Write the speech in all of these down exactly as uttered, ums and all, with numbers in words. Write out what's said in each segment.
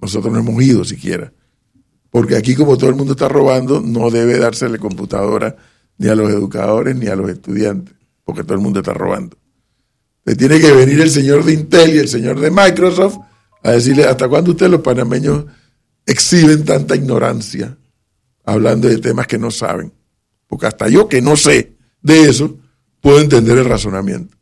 Nosotros no hemos ido siquiera. Porque aquí, como todo el mundo está robando, no debe dársele computadora ni a los educadores ni a los estudiantes, porque todo el mundo está robando. Le tiene que venir el señor de Intel y el señor de Microsoft a decirle hasta cuándo ustedes los panameños exhiben tanta ignorancia hablando de temas que no saben. Porque hasta yo, que no sé de eso, puedo entender el razonamiento.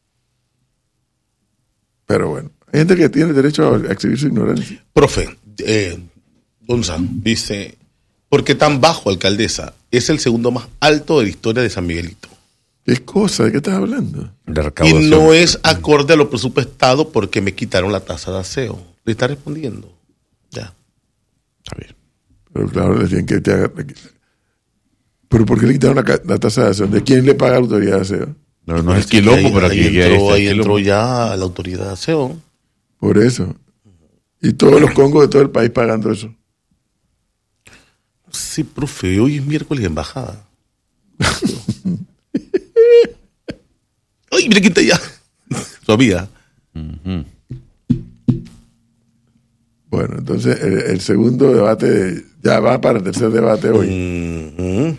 Pero bueno, hay gente que tiene derecho a exhibir su ignorancia. Profe, eh, Gonzalo dice, ¿por qué tan bajo, alcaldesa? Es el segundo más alto de la historia de San Miguelito. ¿Qué cosa? ¿De qué estás hablando? De y no es acorde a lo presupuestado porque me quitaron la tasa de aseo. Le está respondiendo. Ya. A ver. Pero claro, le tienen que te haga... ¿Pero por qué le quitaron la, la tasa de aseo? ¿De quién le paga la autoridad de aseo? No, no es el quilombo, ahí, pero ahí aquí entró, ahí ahí entró ya la autoridad de aseo. Por eso. Y todos los congos de todo el país pagando eso. Sí, profe, hoy es miércoles de embajada. Ay, mira quién está allá. Todavía. Uh-huh. Bueno, entonces el, el segundo debate ya va para el tercer debate hoy. Uh-huh.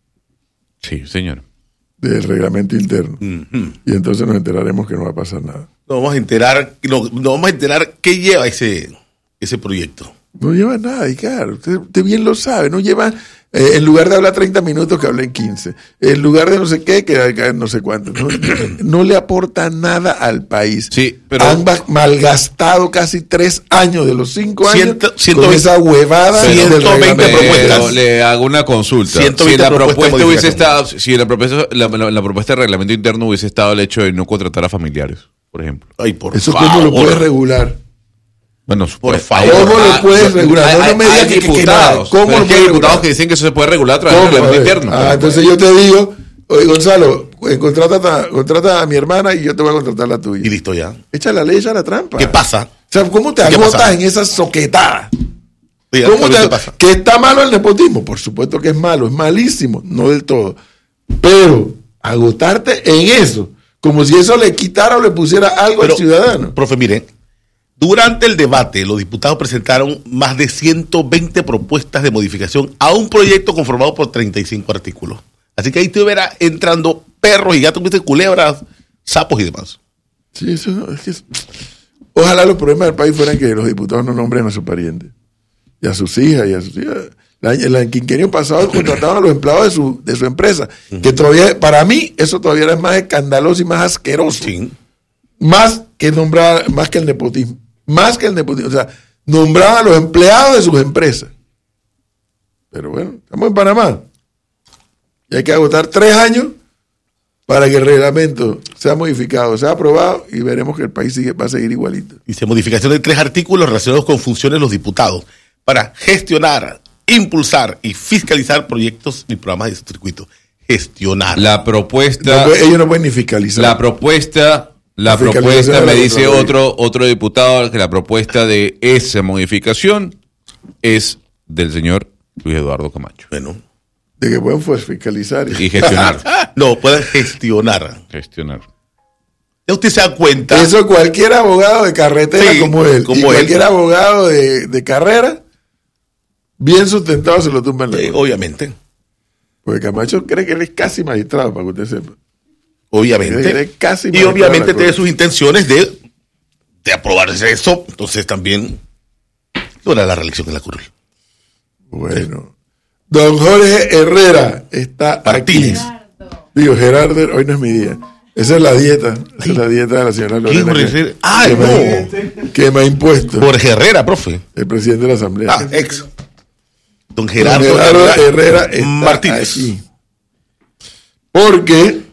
Sí, señor. Del reglamento interno. Uh-huh. Y entonces nos enteraremos que no va a pasar nada. Nos vamos a enterar, nos, nos vamos a enterar qué lleva ese, ese proyecto. No lleva nada, y claro, usted, usted bien lo sabe, no lleva, eh, en lugar de hablar treinta minutos que hablen quince, en lugar de no sé qué, que hagan no sé cuánto, no, no le aporta nada al país. Sí, pero han malgastado casi tres años de los cinco años Ciento, ciento con veinte, esa huevada ciento veinte del propuestas. Le hago una consulta. Si la propuesta hubiese estado, si la propuesta, la, la, la propuesta de reglamento interno hubiese estado el hecho de no contratar a familiares, por ejemplo. Ay, por Eso favor. cómo lo puede regular. Bueno, por pues, favor. ¿Cómo lo puedes regular? Hay, No, no me hay digas que, que, diputados, que, ¿cómo pero lo es que hay puedes diputados regular? que dicen que eso se puede regular a través del ¿Cómo? reglamento A ver. interno. Ah, entonces yo te digo, oye, Gonzalo, eh, contrata, a, contrata a mi hermana y yo te voy a contratar la tuya. Y listo ya. Echa la ley, echa la trampa. ¿Qué pasa? O sea, ¿cómo te ¿Qué agotas pasa? en esa soquetada? Oye, ¿Cómo te, ¿qué pasa? ¿Que está malo el nepotismo? Por supuesto que es malo, es malísimo, no del todo. Pero agotarte en eso, como si eso le quitara o le pusiera algo Pero, al ciudadano. Profe, mire, durante el debate, los diputados presentaron más de ciento veinte propuestas de modificación a un proyecto conformado por treinta y cinco artículos. Así que ahí te verá entrando perros y gatos, culebras, sapos y demás. Sí, eso no, es que es... Ojalá los problemas del país fueran que los diputados no nombren a sus parientes y a sus hijas y a sus hijas. La, el quinquenio pasado contrataban a los empleados de su, de su empresa, uh-huh. que todavía, para mí, eso todavía era más escandaloso y más asqueroso. Sí. Más que nombrar, más que el nepotismo. Más que el nepotismo. O sea, nombraban a los empleados de sus empresas. Pero bueno, estamos en Panamá. Y hay que agotar tres años para que el reglamento sea modificado, sea aprobado y veremos que el país sigue, va a seguir igualito. Dice modificación de tres artículos relacionados con funciones de los diputados para gestionar, impulsar y fiscalizar proyectos y programas de circuito. Gestionar. La propuesta... No, ellos no pueden ni fiscalizar. La propuesta... La, la propuesta, me dice otro, otro diputado, que la propuesta de esa modificación es del señor Luis Eduardo Camacho. Bueno. De que pueden pues, fiscalizar. Y gestionar. No, pueden gestionar. Gestionar. Ya usted se da cuenta. Eso cualquier abogado de carretera sí, como él, como y él. cualquier abogado de, de carrera, bien sustentado se lo tumba en la sí, obviamente. Porque Camacho cree que él es casi magistrado, para que usted sepa. Obviamente. Casi y obviamente tiene sus intenciones de, de aprobarse eso. Entonces también logra la reelección en la curul. Bueno. Don Jorge Herrera está Martínez. Aquí. Digo, Gerardo, hoy no es mi día. Esa es la dieta. Esa Ay. es la dieta de la señora Lorena. Que, ah, que, no. me, que me ha impuesto. Jorge Herrera, profe. El presidente de la Asamblea. Ah, ex. Don Gerardo Don Gerardo Herrera, Herrera está Martínez. Aquí. Porque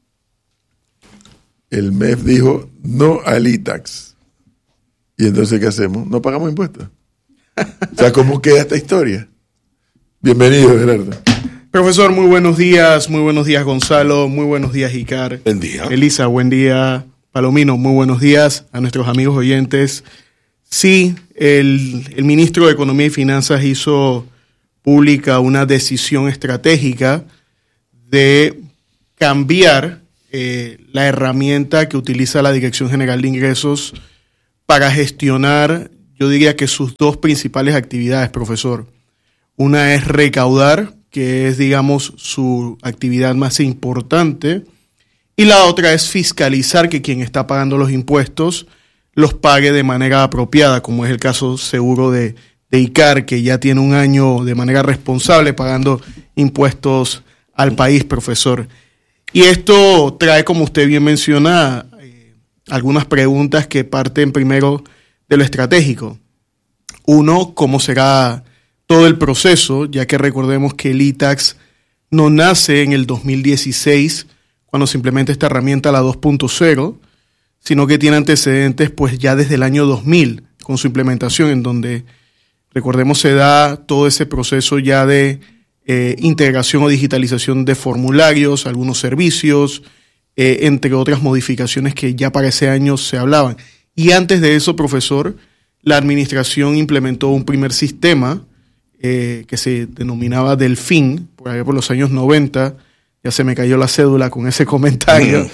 el M E F dijo no al I TAX. Y entonces, ¿qué hacemos? No pagamos impuestos. O sea, ¿cómo queda esta historia? Bienvenido, Gerardo. Profesor, muy buenos días. Muy buenos días, Gonzalo. Muy buenos días, Icar. Buen día. Elisa, buen día. Palomino, muy buenos días a nuestros amigos oyentes. Sí, el, el ministro de Economía y Finanzas hizo pública una decisión estratégica de cambiar eh, la herramienta que utiliza la Dirección General de Ingresos para gestionar, yo diría que sus dos principales actividades, profesor. Una es recaudar, que es, digamos, su actividad más importante, y la otra es fiscalizar que quien está pagando los impuestos los pague de manera apropiada, como es el caso seguro de, de I C A R, que ya tiene un año de manera responsable pagando impuestos al país, profesor. Y esto trae, como usted bien menciona, eh, algunas preguntas que parten primero de lo estratégico. Uno, ¿cómo será todo el proceso? Ya que recordemos que el I TAX no nace en el dos mil dieciséis, cuando se implementa esta herramienta, la dos punto cero, sino que tiene antecedentes pues ya desde el año dos mil, con su implementación, en donde, recordemos, se da todo ese proceso ya de eh, integración o digitalización de formularios, algunos servicios, eh, entre otras modificaciones que ya para ese año se hablaban. Y antes de eso, profesor, la administración implementó un primer sistema eh, que se denominaba Delfín, por allá por los años noventa, ya se me cayó la cédula con ese comentario,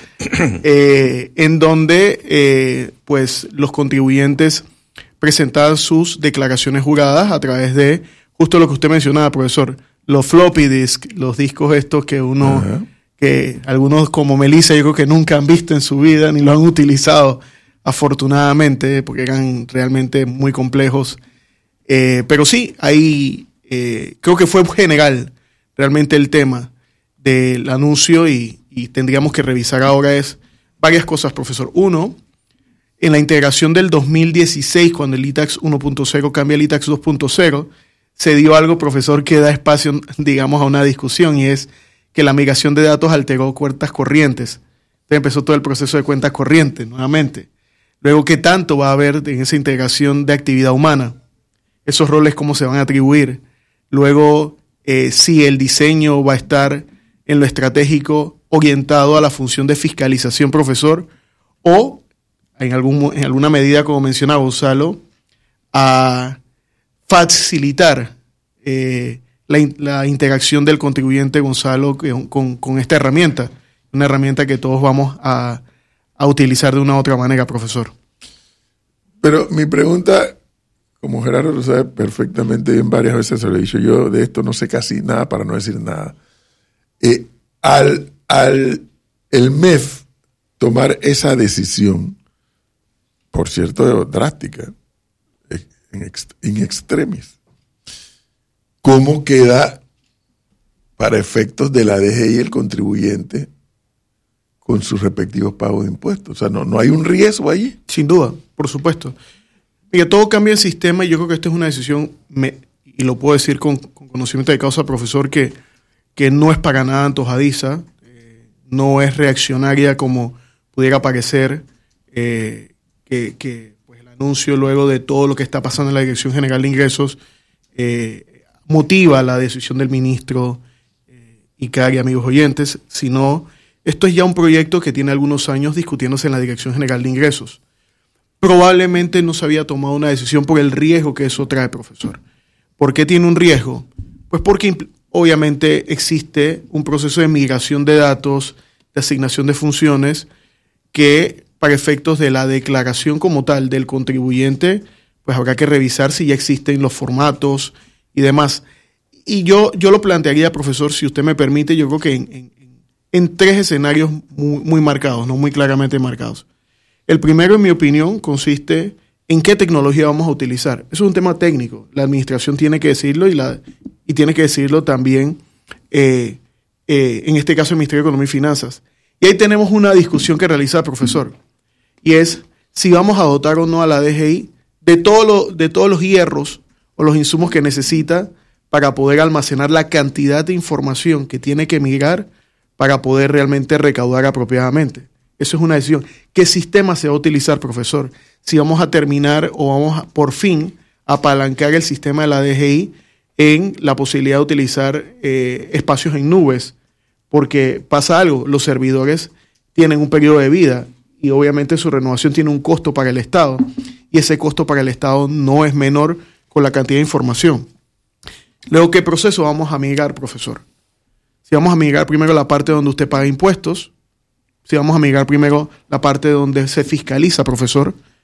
eh, en donde eh, pues los contribuyentes presentaban sus declaraciones juradas a través de justo lo que usted mencionaba, profesor, los floppy disk, los discos estos que uno, uh-huh. que algunos como Melissa yo creo que nunca han visto en su vida ni lo han utilizado, afortunadamente, porque eran realmente muy complejos. Eh, pero sí, ahí eh, creo que fue general realmente el tema del anuncio y, y tendríamos que revisar ahora es varias cosas, profesor. Uno, en la integración del dos mil dieciséis, cuando el I TAX uno punto cero cambia el I TAX dos punto cero, se dio algo, profesor, que da espacio, digamos, a una discusión, y es que la migración de datos alteró cuentas corrientes. Entonces empezó todo el proceso de cuentas corrientes, nuevamente. Luego, ¿qué tanto va a haber en esa integración de actividad humana? Esos roles, ¿cómo se van a atribuir? Luego, eh, si el diseño va a estar en lo estratégico orientado a la función de fiscalización, profesor, o en, algún, en alguna medida, como mencionaba Gonzalo, a facilitar eh, la, la interacción del contribuyente, Gonzalo, con, con esta herramienta, una herramienta que todos vamos a, a utilizar de una u otra manera, profesor. Pero mi pregunta, como Gerardo lo sabe perfectamente bien, varias veces se lo he dicho, yo de esto no sé casi nada, para no decir nada. Eh, al, al el M E F tomar esa decisión, por cierto, drástica, en, ext, en extremis, ¿cómo queda para efectos de la D G I el contribuyente con sus respectivos pagos de impuestos? O sea, no, no hay un riesgo allí. Sin duda, por supuesto. Mira, todo cambia el sistema y yo creo que esta es una decisión, me, y lo puedo decir con, con conocimiento de causa, profesor, que que no es para nada antojadiza, eh, no es reaccionaria como pudiera parecer, eh, que, que pues el anuncio luego de todo lo que está pasando en la Dirección General de Ingresos eh, motiva la decisión del ministro eh, I C A R y amigos oyentes, sino esto es ya un proyecto que tiene algunos años discutiéndose en la Dirección General de Ingresos. Probablemente no se había tomado una decisión por el riesgo que eso trae, profesor. ¿Por qué tiene un riesgo? Pues porque obviamente existe un proceso de migración de datos, de asignación de funciones, que para efectos de la declaración como tal del contribuyente, pues habrá que revisar si ya existen los formatos y demás. Y yo, yo lo plantearía, profesor, si usted me permite, yo creo que en, en, en tres escenarios muy, muy marcados, no muy claramente marcados. El primero, en mi opinión, consiste en qué tecnología vamos a utilizar. Eso es un tema técnico. La administración tiene que decirlo y, la, y tiene que decirlo también, eh, eh, en este caso, el Ministerio de Economía y Finanzas. Y ahí tenemos una discusión que realiza el profesor. Y es si vamos a dotar o no a la D G I de, todo lo, de todos los hierros o los insumos que necesita para poder almacenar la cantidad de información que tiene que migrar para poder realmente recaudar apropiadamente. Eso es una decisión. ¿Qué sistema se va a utilizar, profesor? Si vamos a terminar o vamos a, por fin a apalancar el sistema de la D G I en la posibilidad de utilizar eh, espacios en nubes, porque pasa algo, los servidores tienen un periodo de vida y obviamente su renovación tiene un costo para el Estado y ese costo para el Estado no es menor con la cantidad de información. Luego, ¿qué proceso vamos a migrar, profesor? Si vamos a migrar primero la parte donde usted paga impuestos, si vamos a migrar primero la parte donde se fiscaliza, profesor,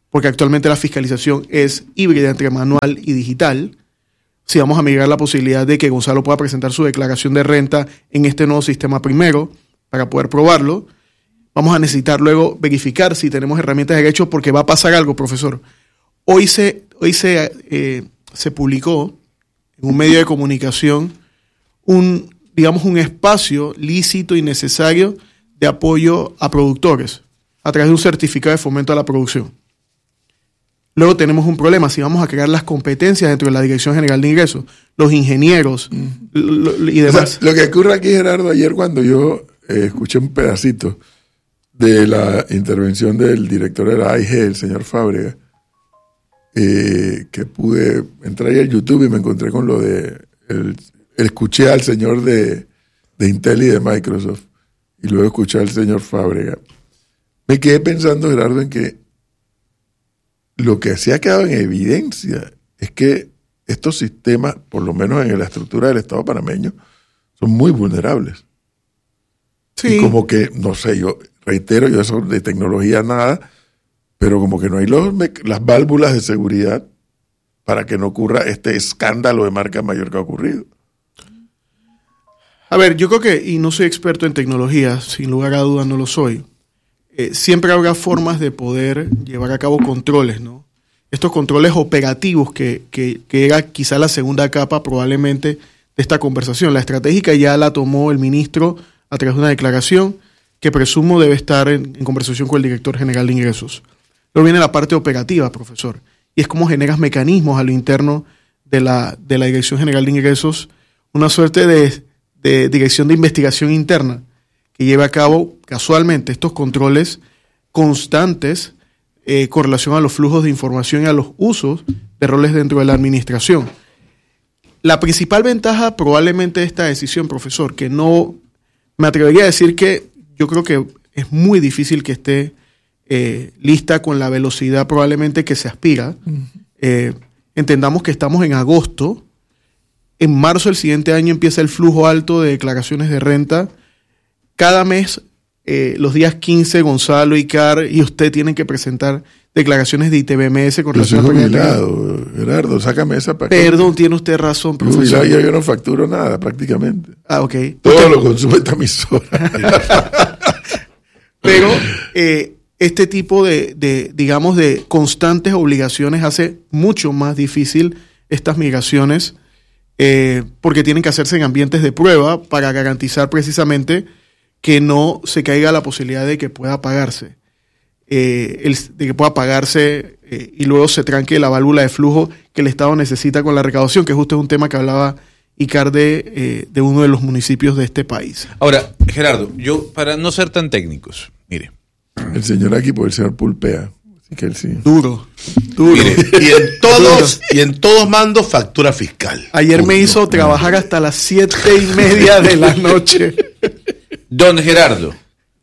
porque actualmente la fiscalización es híbrida entre manual y digital. Si vamos a migrar la posibilidad de que Gonzalo pueda presentar su declaración de renta en este nuevo sistema primero, para poder probarlo, vamos a necesitar luego verificar si tenemos herramientas de derecho, porque va a pasar algo, profesor. Hoy se, hoy se, eh, se publicó en un medio de comunicación un, digamos, un espacio lícito y necesario de apoyo a productores a través de un certificado de fomento a la producción. Luego tenemos un problema, si vamos a crear las competencias dentro de la Dirección General de Ingresos, los ingenieros mm. lo, lo, y demás. O sea, lo que ocurre aquí, Gerardo, ayer cuando yo eh, escuché un pedacito de la intervención del director de la A I G, el señor Fábrega, eh, que pude entrar ahí al YouTube y me encontré con lo de, el, escuché al señor de, de Intel y de Microsoft, y luego escuché al señor Fábrega. Me quedé pensando, Gerardo, en que lo que se ha quedado en evidencia es que estos sistemas, por lo menos en la estructura del Estado panameño, son muy vulnerables. Sí. Y como que, no sé, yo reitero, yo eso de tecnología nada, pero como que no hay los, las válvulas de seguridad para que no ocurra este escándalo de marca mayor que ha ocurrido. A ver, yo creo que, y no soy experto en tecnología, sin lugar a dudas no lo soy, eh, siempre habrá formas de poder llevar a cabo controles, ¿no? Estos controles operativos que, que, que era quizá la segunda capa probablemente de esta conversación. La estratégica ya la tomó el ministro a través de una declaración que presumo debe estar en, en conversación con el director general de ingresos. Luego viene la parte operativa, profesor, y es cómo generas mecanismos a lo interno de la, de la Dirección General de Ingresos, una suerte de, de dirección de investigación interna que lleva a cabo casualmente estos controles constantes eh, con relación a los flujos de información y a los usos de roles dentro de la administración. La principal ventaja probablemente de esta decisión, profesor, que no me atrevería a decir que yo creo que es muy difícil que esté eh, lista con la velocidad probablemente que se aspira. Uh-huh. Eh, entendamos que estamos en agosto. En marzo del siguiente año empieza el flujo alto de declaraciones de renta. Cada mes, eh, los días quince, Gonzalo, Icar y usted tienen que presentar declaraciones de I T B M S con relación a jubilado, Gerardo, sácame esa para Perdón, tiene usted razón, profesor. Yo, yo no facturo nada, prácticamente. Ah, ok. Todo usted... lo consume esta emisora. Pero eh, este tipo de, de, digamos, de constantes obligaciones hace mucho más difícil estas migraciones eh, porque tienen que hacerse en ambientes de prueba para garantizar precisamente que no se caiga la posibilidad de que pueda pagarse. Eh, el, de que pueda pagarse eh, y luego se tranque la válvula de flujo que el Estado necesita con la recaudación, que justo es un tema que hablaba Icar de, eh, de uno de los municipios de este país. Ahora, Gerardo, yo para no ser tan técnicos, mire. El señor aquí, por el señor pulpea. Así que él sí. Duro, duro. Mire, y en todos, y en todos mando factura fiscal. Ayer Punto. me hizo trabajar hasta las siete y media de la noche. Don Gerardo,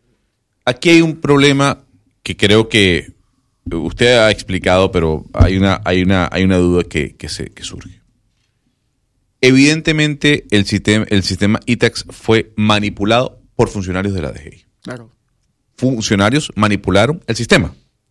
aquí hay un problema que creo que usted ha explicado, pero hay una, hay una, hay una duda que, que, se, que surge. Evidentemente, el sistema, el sistema iTax fue manipulado por funcionarios de la D G I. Claro. Funcionarios manipularon el sistema.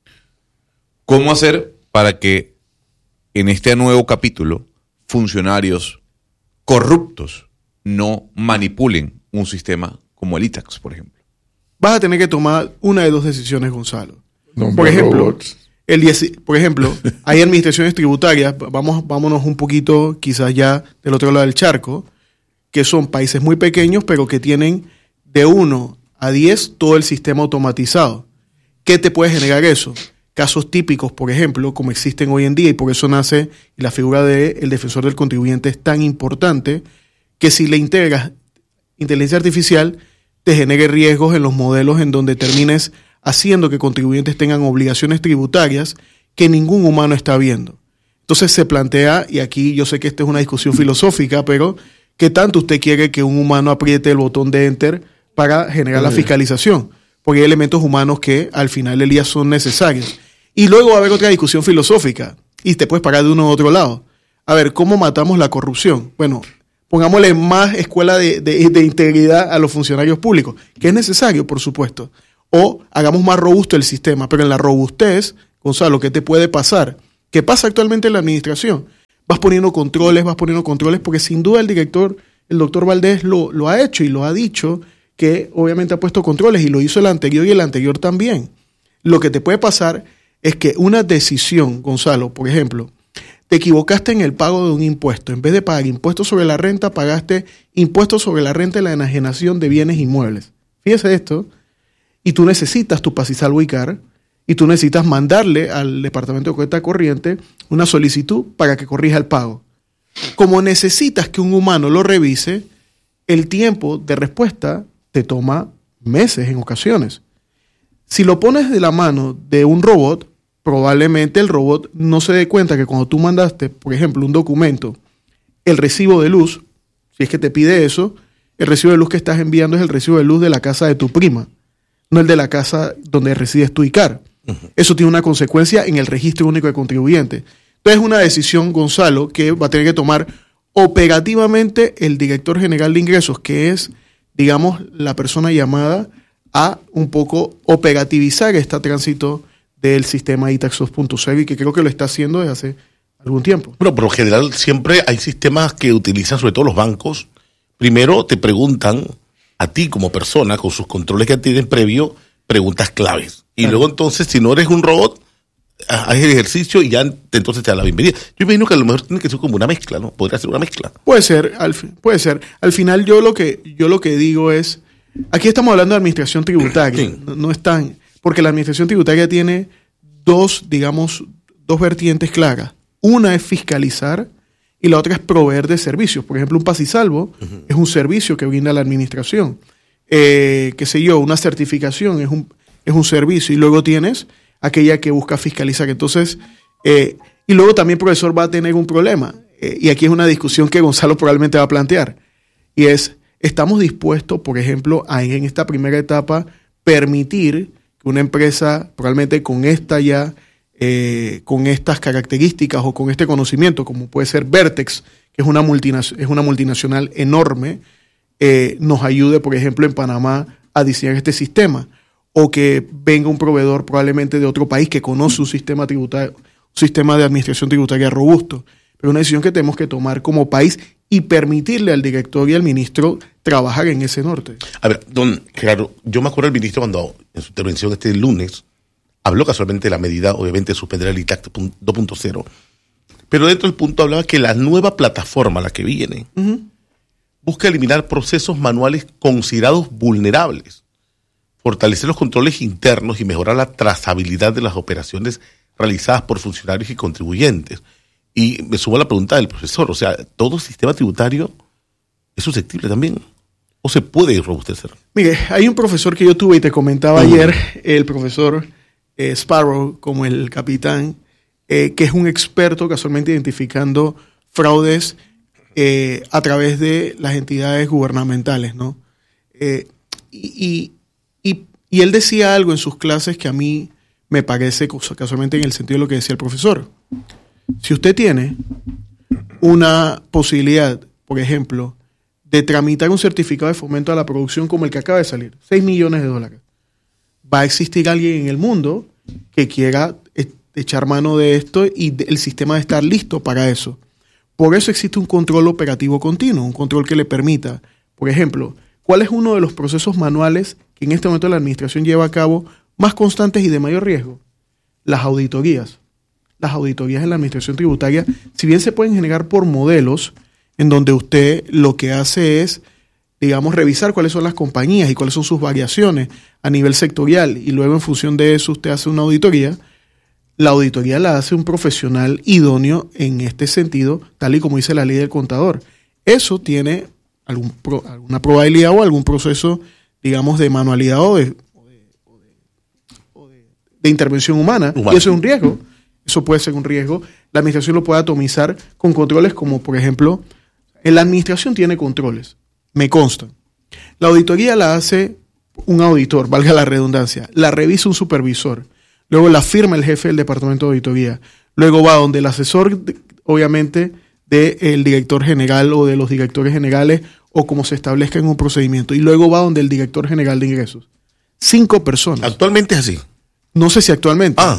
¿Cómo hacer para que en este nuevo capítulo funcionarios corruptos no manipulen un sistema como el iTax, por ejemplo? Vas a tener que tomar una de dos decisiones, Gonzalo. No, por ejemplo, el diez, por ejemplo, hay administraciones tributarias, vamos, vámonos un poquito quizás ya del otro lado del charco, que son países muy pequeños, pero que tienen de uno a diez todo el sistema automatizado. ¿Qué te puede generar eso? Casos típicos, por ejemplo, como existen hoy en día, y por eso nace, y la figura del defensor del contribuyente es tan importante, que si le integras inteligencia artificial, te genere riesgos en los modelos en donde termines haciendo que contribuyentes tengan obligaciones tributarias que ningún humano está viendo. Entonces se plantea, y aquí yo sé que esta es una discusión filosófica, pero ¿qué tanto usted quiere que un humano apriete el botón de enter para generar la fiscalización? Porque hay elementos humanos que al final del día son necesarios. Y luego va a haber otra discusión filosófica, y te puedes parar de uno u otro lado. A ver, ¿cómo matamos la corrupción? Bueno, pongámosle más escuela de, de, de integridad a los funcionarios públicos, que es necesario, por supuesto. O hagamos más robusto el sistema, pero en la robustez, Gonzalo, ¿qué te puede pasar? ¿Qué pasa actualmente en la administración? Vas poniendo controles, vas poniendo controles, porque sin duda el director, el doctor Valdés lo, lo ha hecho y lo ha dicho, que obviamente ha puesto controles y lo hizo el anterior y el anterior también. Lo que te puede pasar es que una decisión, Gonzalo, por ejemplo, te equivocaste en el pago de un impuesto. En vez de pagar impuestos sobre la renta, pagaste impuestos sobre la renta y la enajenación de bienes inmuebles. Fíjese esto, y tú necesitas tu Paz y Salvo y C A R, y tú necesitas mandarle al Departamento de Cuenta Corriente una solicitud para que corrija el pago. Como necesitas que un humano lo revise, el tiempo de respuesta te toma meses en ocasiones. Si lo pones de la mano de un robot, probablemente el robot no se dé cuenta que cuando tú mandaste, por ejemplo, un documento, el recibo de luz, si es que te pide eso, el recibo de luz que estás enviando es el recibo de luz de la casa de tu prima, no el de la casa donde resides tu I C A R. Uh-huh. Eso tiene una consecuencia en el registro único de contribuyentes. Entonces es una decisión, Gonzalo, que va a tener que tomar operativamente el director general de ingresos, que es, digamos, la persona llamada a un poco operativizar este tránsito del sistema iTax dos punto cero y que creo que lo está haciendo desde hace algún tiempo. Bueno, por lo general siempre hay sistemas que utilizan, sobre todo los bancos. Primero te preguntan a ti como persona, con sus controles que tienen previo, preguntas claves. Y claro. Luego entonces, si no eres un robot, haz el ejercicio y ya entonces te da la bienvenida. Yo imagino que a lo mejor tiene que ser como una mezcla, ¿no? Podría ser una mezcla. Puede ser, al, puede ser. Al final yo lo que yo lo que digo es, aquí estamos hablando de administración tributaria, sí. no, no es tan, porque la administración tributaria tiene dos, digamos, dos vertientes claras. Una es fiscalizar y la otra es proveer de servicios. Por ejemplo, un Paz y Salvo uh-huh. es un servicio que brinda la administración. Eh, qué sé yo, una certificación es un, es un servicio. Y luego tienes aquella que busca fiscalizar. Entonces, eh, y luego también el profesor va a tener un problema. Eh, y aquí es una discusión que Gonzalo probablemente va a plantear. Y es, ¿estamos dispuestos, por ejemplo, a en esta primera etapa permitir que una empresa, probablemente con esta ya, eh, con estas características o con este conocimiento, como puede ser Vertex, que es una, multinacional, es una multinacional enorme, eh, nos ayude, por ejemplo, en Panamá a diseñar este sistema? O que venga un proveedor probablemente de otro país que conoce un sistema tributario, un sistema de administración tributaria robusto. Pero una decisión que tenemos que tomar como país y permitirle al director y al ministro trabajar en ese norte. A ver, don Gerardo, yo me acuerdo del ministro cuando en su intervención este lunes habló casualmente de la medida, obviamente, de suspender el iTax dos punto cero. Pero dentro del punto hablaba que la nueva plataforma, la que viene, uh-huh. busca eliminar procesos manuales considerados vulnerables, fortalecer los controles internos y mejorar la trazabilidad de las operaciones realizadas por funcionarios y contribuyentes. Y me sumo a la pregunta del profesor, o sea, ¿todo sistema tributario es susceptible también? ¿O se puede robustecer? Mire, hay un profesor que yo tuve y te comentaba uh-huh. ayer, el profesor eh, Sparrow, como el capitán, eh, que es un experto casualmente identificando fraudes eh, a través de las entidades gubernamentales, ¿no? Eh, y, y, y él decía algo en sus clases que a mí me parece casualmente en el sentido de lo que decía el profesor. Si usted tiene una posibilidad, por ejemplo, de tramitar un certificado de fomento a la producción como el que acaba de salir, seis millones de dólares, va a existir alguien en el mundo que quiera echar mano de esto y el sistema debe estar listo para eso. Por eso existe un control operativo continuo, un control que le permita, por ejemplo, ¿cuál es uno de los procesos manuales que en este momento la administración lleva a cabo más constantes y de mayor riesgo? Las auditorías. Las auditorías en la administración tributaria, si bien se pueden generar por modelos, en donde usted lo que hace es, digamos, revisar cuáles son las compañías y cuáles son sus variaciones a nivel sectorial, y luego en función de eso usted hace una auditoría. La auditoría la hace un profesional idóneo en este sentido, tal y como dice la ley del contador. Eso tiene algún pro, alguna probabilidad o algún proceso, digamos, de manualidad o de, o de, o de, o de, de intervención humana, humana, y eso es un riesgo. Eso puede ser un riesgo. La administración lo puede atomizar con controles como, por ejemplo, en la administración tiene controles, me consta. La auditoría la hace un auditor, valga la redundancia, la revisa un supervisor, luego la firma el jefe del departamento de auditoría, luego va donde el asesor, obviamente, del director general o de los directores generales o como se establezca en un procedimiento, y luego va donde el director general de ingresos. Cinco personas. ¿Actualmente es así? No sé si actualmente. Ah.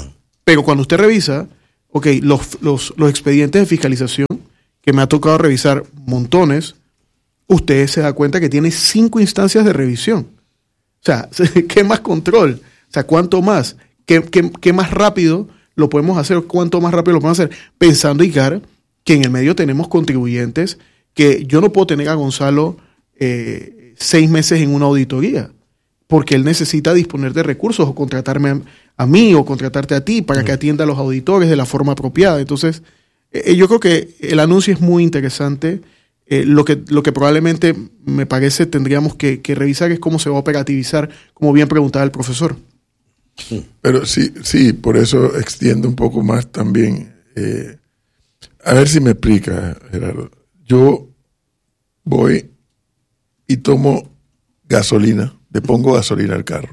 Pero cuando usted revisa, ok, los, los, los expedientes de fiscalización, que me ha tocado revisar montones, usted se da cuenta que tiene cinco instancias de revisión. O sea, ¿qué más control? O sea, ¿cuánto más? ¿Qué, qué, qué más rápido lo podemos hacer? ¿Cuánto más rápido lo podemos hacer? Pensando, Icar, que en el medio tenemos contribuyentes que yo no puedo tener a Gonzalo eh, seis meses en una auditoría, porque él necesita disponer de recursos o contratarme a, a mí o contratarte a ti para que atienda a los auditores de la forma apropiada. Entonces, eh, yo creo que el anuncio es muy interesante. Eh, lo, que, lo que probablemente me parece tendríamos que, que revisar es cómo se va a operativizar, como bien preguntaba el profesor. Pero sí, sí, por eso extiendo un poco más también. Eh, a ver si me explica, Gerardo. Yo voy y tomo gasolina, le pongo gasolina al carro.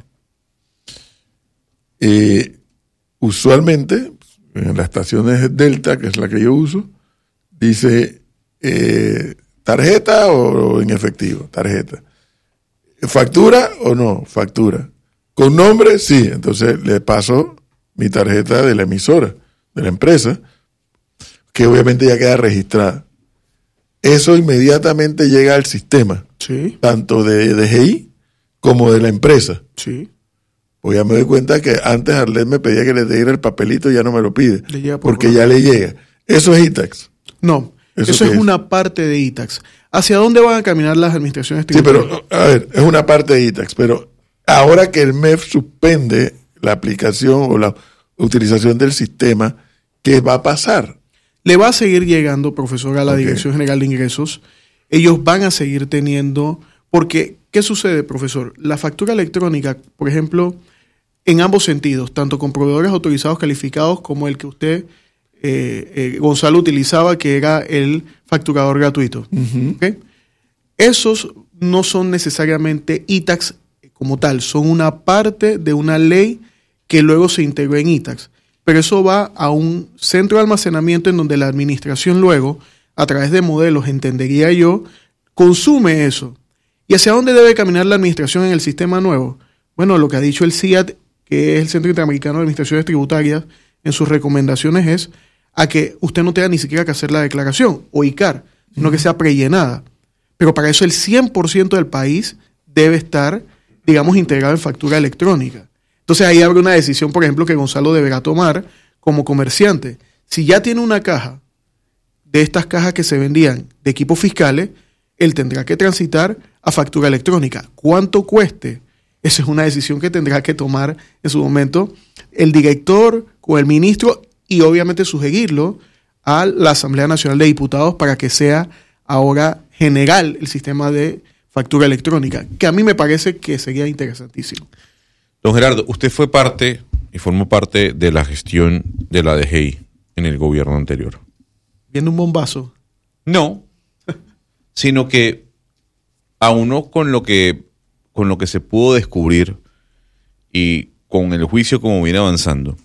Eh, usualmente, en las estaciones Delta, que es la que yo uso, dice eh, tarjeta o en efectivo, tarjeta. ¿Factura o no? Factura. ¿Con nombre? Sí. Entonces le paso mi tarjeta de la emisora, de la empresa, que obviamente ya queda registrada. Eso inmediatamente llega al sistema, Sí. tanto de D G I como de la empresa. Sí. Pues ya me doy cuenta que antes Arlet me pedía que le diera el papelito y ya no me lo pide, Le llega por porque correo. ya le llega. Eso es I TAX. No, ¿Eso eso qué es es? una parte de I TAX. ¿Hacia dónde van a caminar las administraciones Sí, tributarias? pero, a ver, es una parte de I TAX, pero ahora que el M E F suspende la aplicación o la utilización del sistema, ¿qué va a pasar? Le va a seguir llegando, profesor, a la Ok. Dirección General de Ingresos. Ellos van a seguir teniendo, porque, ¿qué sucede, profesor? La factura electrónica, por ejemplo, en ambos sentidos, tanto con proveedores autorizados calificados como el que usted, eh, eh, Gonzalo, utilizaba, que era el facturador gratuito. ¿Ok? Esos no son necesariamente I TAX como tal, son una parte de una ley que luego se integró en I TAX. Pero eso va a un centro de almacenamiento en donde la administración luego, a través de modelos, entendería yo, consume eso. ¿Y hacia dónde debe caminar la administración en el sistema nuevo? Bueno, lo que ha dicho el C I A T, que es el Centro Interamericano de Administraciones Tributarias, en sus recomendaciones es a que usted no tenga ni siquiera que hacer la declaración o I C A R, sino que sea prellenada. Pero para eso el cien por ciento del país debe estar, digamos, integrado en factura electrónica. Entonces ahí habrá una decisión, por ejemplo, que Gonzalo deberá tomar como comerciante. Si ya tiene una caja de estas cajas que se vendían de equipos fiscales, él tendrá que transitar a factura electrónica. ¿Cuánto cueste? Esa es una decisión que tendrá que tomar en su momento el director con el ministro y obviamente sugerirlo a la Asamblea Nacional de Diputados para que sea ahora general el sistema de factura electrónica, que a mí me parece que sería interesantísimo. Don Gerardo, usted fue parte y formó parte de la gestión de la D G I en el gobierno anterior. Viendo un bombazo. No, sino que a uno con lo que, con lo que se pudo descubrir y con el juicio como viene avanzando,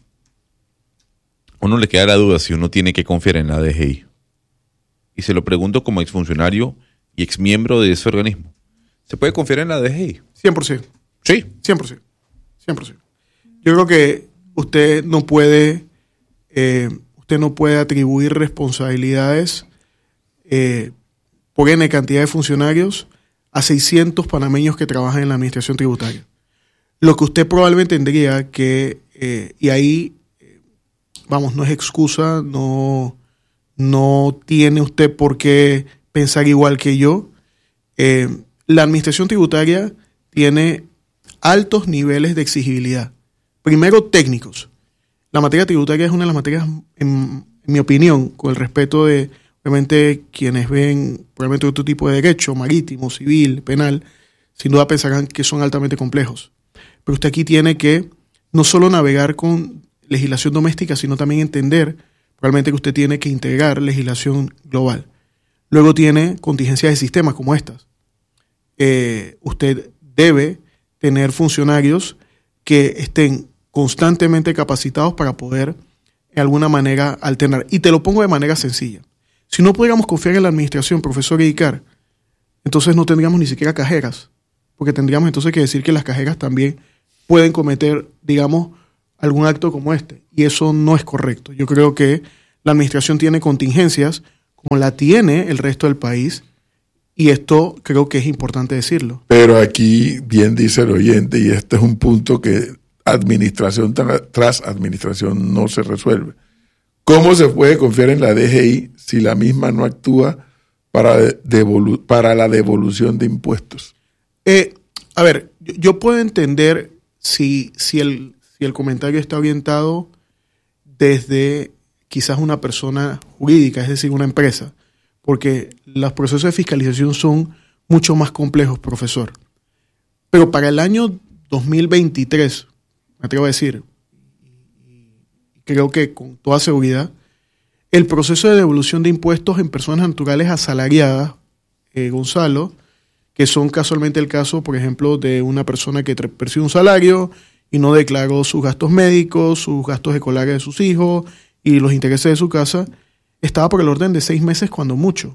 a uno le queda la duda si uno tiene que confiar en la D G I. Y se lo pregunto como exfuncionario y exmiembro de ese organismo. ¿Se puede confiar en la D G I? cien por ciento. Sí. cien por ciento. cien por ciento. Yo creo que usted no puede, eh, usted no puede atribuir responsabilidades eh, por N cantidad de funcionarios a seiscientos panameños que trabajan en la administración tributaria. Lo que usted probablemente tendría que, eh, y ahí, eh, vamos, no es excusa, no, no tiene usted por qué pensar igual que yo. Eh, la administración tributaria tiene altos niveles de exigibilidad. Primero, técnicos. La materia tributaria es una de las materias, en, en mi opinión, con el respeto de, obviamente, quienes ven probablemente otro tipo de derecho, marítimo, civil, penal, sin duda pensarán que son altamente complejos. Pero usted aquí tiene que no solo navegar con legislación doméstica, sino también entender, probablemente que usted tiene que integrar legislación global. Luego tiene contingencias de sistemas como estas. Eh, usted debe tener funcionarios que estén constantemente capacitados para poder, de alguna manera, alternar. Y te lo pongo de manera sencilla. Si no pudiéramos confiar en la administración, profesor Icar, entonces no tendríamos ni siquiera cajeras, porque tendríamos entonces que decir que las cajeras también pueden cometer, digamos, algún acto como este. Y eso no es correcto. Yo creo que la administración tiene contingencias como la tiene el resto del país. Y esto creo que es importante decirlo. Pero aquí bien dice el oyente, y este es un punto que administración tra- tras administración no se resuelve. ¿Cómo se puede confiar en la D G I si la misma no actúa para, devolu- para la devolución de impuestos? Eh, a ver, yo, yo puedo entender si, si, el, si el comentario está orientado desde quizás una persona jurídica, es decir, una empresa, porque los procesos de fiscalización son mucho más complejos, profesor. Pero para el año dos mil veintitrés, me atrevo a decir, creo que con toda seguridad, el proceso de devolución de impuestos en personas naturales asalariadas, eh, Gonzalo, que son casualmente el caso, por ejemplo, de una persona que percibe un salario y no declaró sus gastos médicos, sus gastos escolares de sus hijos y los intereses de su casa, estaba por el orden de seis meses cuando mucho.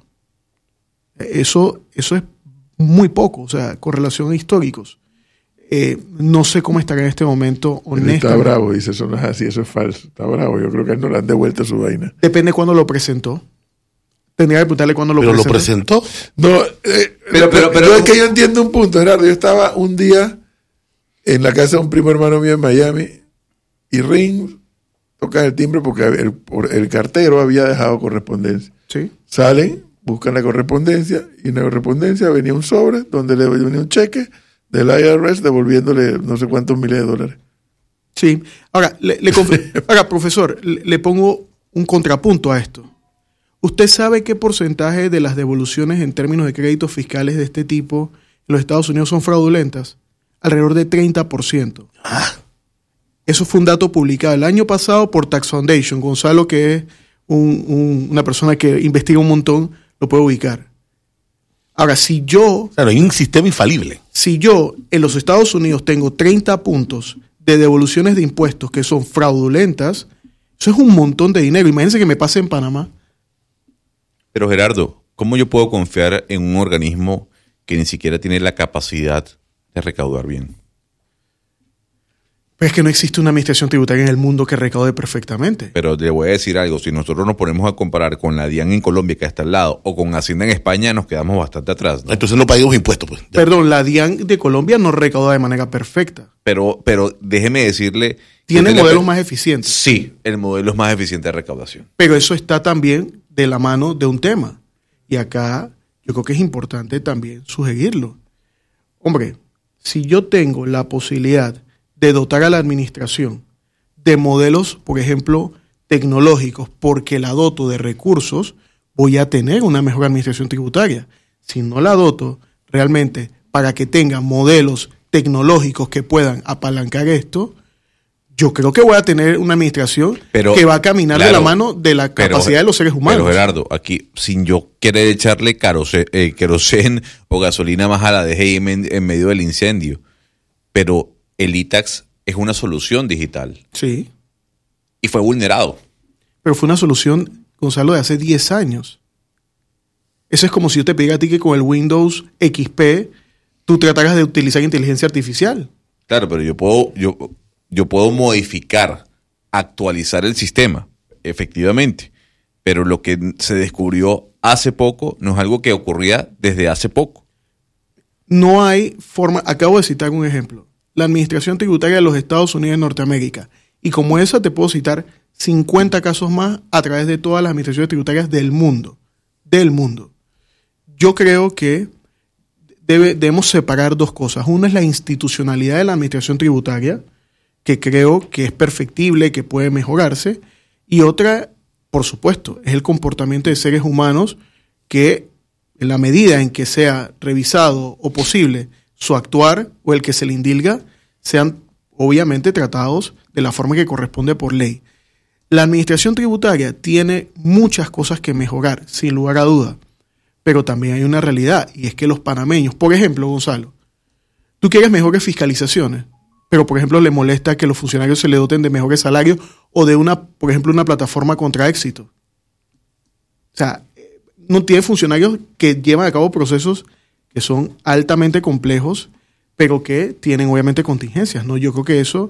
Eso, eso es muy poco, o sea, con relación a históricos. Eh, no sé cómo estará en este momento, honestamente. Está bravo, dice, eso no es así, eso es falso. Está bravo, yo creo que no le han devuelto su vaina. Depende de cuándo lo presentó. Tendría que preguntarle cuándo lo ¿Pero presentó. lo presentó? No, eh, pero, pero, pero yo es que yo entiendo un punto, Gerardo. Yo estaba un día en la casa de un primo hermano mío en Miami y ring, toca el timbre porque el, el cartero había dejado correspondencia. Sí. Salen, buscan la correspondencia y en la correspondencia venía un sobre donde le venía un cheque del I R S devolviéndole no sé cuántos miles de dólares. Sí. Ahora, le, le conf- ahora profesor, le, le pongo un contrapunto a esto. ¿Usted sabe qué porcentaje de las devoluciones en términos de créditos fiscales de este tipo en los Estados Unidos son fraudulentas? Alrededor de treinta por ciento. Ah. Eso fue un dato publicado el año pasado por Tax Foundation. Gonzalo, que es un, un, una persona que investiga un montón, lo puede ubicar. Ahora, si yo... Claro, hay un sistema infalible. Si yo en los Estados Unidos tengo treinta puntos de devoluciones de impuestos que son fraudulentas, eso es un montón de dinero. Imagínense que me pase en Panamá. Pero Gerardo, ¿cómo yo puedo confiar en un organismo que ni siquiera tiene la capacidad de recaudar bien? Pero es que no existe una administración tributaria en el mundo que recaude perfectamente. Pero le voy a decir algo, si nosotros nos ponemos a comparar con la DIAN en Colombia, que está al lado, o con Hacienda en España, nos quedamos bastante atrás, ¿no? Entonces no paguemos impuestos, pues. Ya. Perdón, la DIAN de Colombia no recauda de manera perfecta. Pero, pero déjeme decirle... Tiene yo te modelos la- más eficientes. Sí, el modelo es más eficiente de recaudación. Pero eso está también de la mano de un tema. Y acá yo creo que es importante también sugerirlo. Hombre, si yo tengo la posibilidad de dotar a la administración de modelos, por ejemplo, tecnológicos, porque la doto de recursos, voy a tener una mejor administración tributaria. Si no la doto realmente para que tenga modelos tecnológicos que puedan apalancar esto, yo creo que voy a tener una administración Pero, que va a caminar de claro, la mano de la pero- capacidad de los seres humanos. Pero Gerardo, aquí, sin yo querer echarle carose- eh, querosén o gasolina más a la D G I en, en medio del incendio, pero el iTax es una solución digital Sí, y fue vulnerado. pero fue una solución, Gonzalo, de hace diez años. Eso es como si yo te pidiera a ti que con el Windows X P tú trataras de utilizar inteligencia artificial. Claro, pero yo puedo, yo, yo puedo modificar, actualizar el sistema, efectivamente. Pero lo que se descubrió hace poco no es algo que ocurría desde hace poco. No hay forma, acabo de citar un ejemplo, la Administración Tributaria de los Estados Unidos de Norteamérica. Y como esa te puedo citar cincuenta casos más a través de todas las administraciones tributarias del mundo. Del mundo. Yo creo que debe, debemos separar dos cosas. Una es la institucionalidad de la administración tributaria, que creo que es perfectible, que puede mejorarse. Y otra, por supuesto, es el comportamiento de seres humanos que, en la medida en que sea revisado o posible su actuar o el que se le indilga, sean obviamente tratados de la forma que corresponde por ley. La administración tributaria tiene muchas cosas que mejorar, sin lugar a duda, pero también hay una realidad, y es que los panameños, por ejemplo, Gonzalo, tú quieres mejores fiscalizaciones, pero por ejemplo le molesta que los funcionarios se le doten de mejores salarios o de una, por ejemplo, una plataforma contra éxito. O sea, no tiene funcionarios que llevan a cabo procesos que son altamente complejos, pero que tienen obviamente contingencias, ¿no? Yo creo que eso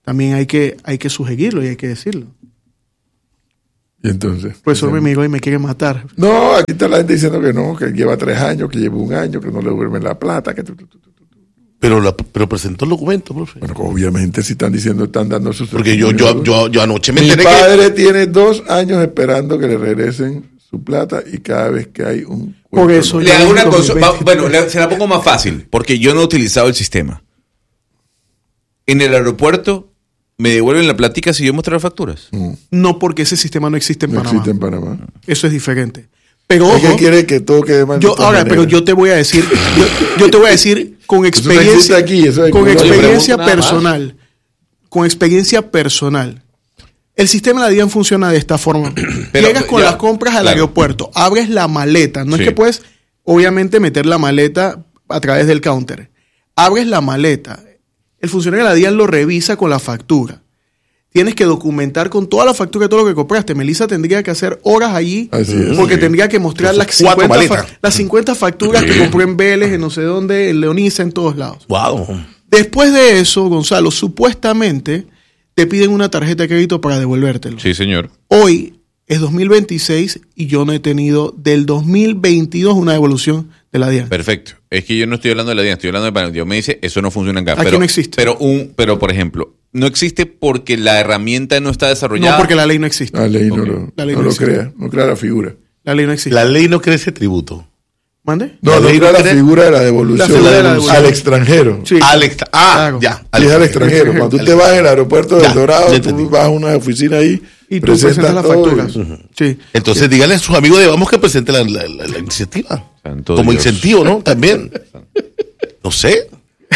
también hay que, hay que sugerirlo y hay que decirlo. Y entonces. El profesor me miró y me quiere matar. No, aquí está la gente diciendo que no, que lleva tres años, que lleva un año, que no le devuelven la plata, que. Tu, tu, tu, tu, tu. Pero, la, pero presentó el documento, profe. Bueno, obviamente si están diciendo, están dando sus. Porque yo, yo, yo, yo anoche me Mi enteré padre que... tiene dos años esperando que le regresen su plata y cada vez que hay un. Por eso Le hago una cosa, va- bueno, le- se la pongo más fácil, porque yo no he utilizado el sistema. En el aeropuerto me devuelven la platica si yo muestro las facturas. Mm, No, porque ese sistema no existe en no Panamá. existe en Panamá. Eso es diferente. Pero Es que ojo, quiere que todo quede mal. yo, ahora, pero yo te voy a decir, yo, yo te voy a decir con Eso no experiencia, existe aquí, eso es con aquí. experiencia Oye, pregunto nada más. personal, con experiencia personal. El sistema de la DIAN funciona de esta forma. Pero, Llegas con ya, las compras al claro. aeropuerto, abres la maleta. No Sí. es que puedes, obviamente, meter la maleta a través del counter. Abres la maleta. El funcionario de la DIAN lo revisa con la factura. Tienes que documentar con toda la factura todo lo que compraste. Melissa tendría que hacer horas allí Así es. porque Sí. tendría que mostrar las Entonces, cuatro cincuenta, maletas. fa- las cincuenta facturas que compró en Vélez, en no sé dónde, en Leonisa, en todos lados. Wow. Después de eso, Gonzalo, supuestamente te piden una tarjeta de crédito para devolvértelo. Sí, señor. Hoy es dos mil veintiséis y yo no he tenido del dos mil veintidós una devolución de la DIAN. Perfecto. Es que yo no estoy hablando de la DIAN, estoy hablando de Panamá. Yo me dice, eso no funciona acá. Aquí pero, no existe. Pero, un, pero, por ejemplo, no existe porque la herramienta no está desarrollada. No, porque la ley no existe. La ley no Ok. lo, La ley no no lo existe. crea, no crea la figura. La ley no existe. La ley no cree ese tributo. ¿Mande? No, La no ley crea no la crea- figura de la devolución, La figura de la al devolución. extranjero. Sí. Al extra- ah, Claro. ya. Y es al extranjero. Cuando tú te vas al aeropuerto Ya, del Dorado, ya entendí. tú vas a una oficina ahí, Y tú presentas presentas las todo facturas. y- Sí. Entonces díganle a sus amigos de Vamos que presente la, la- la- la iniciativa. Santo Como Dios. incentivo, ¿no? También. No sé.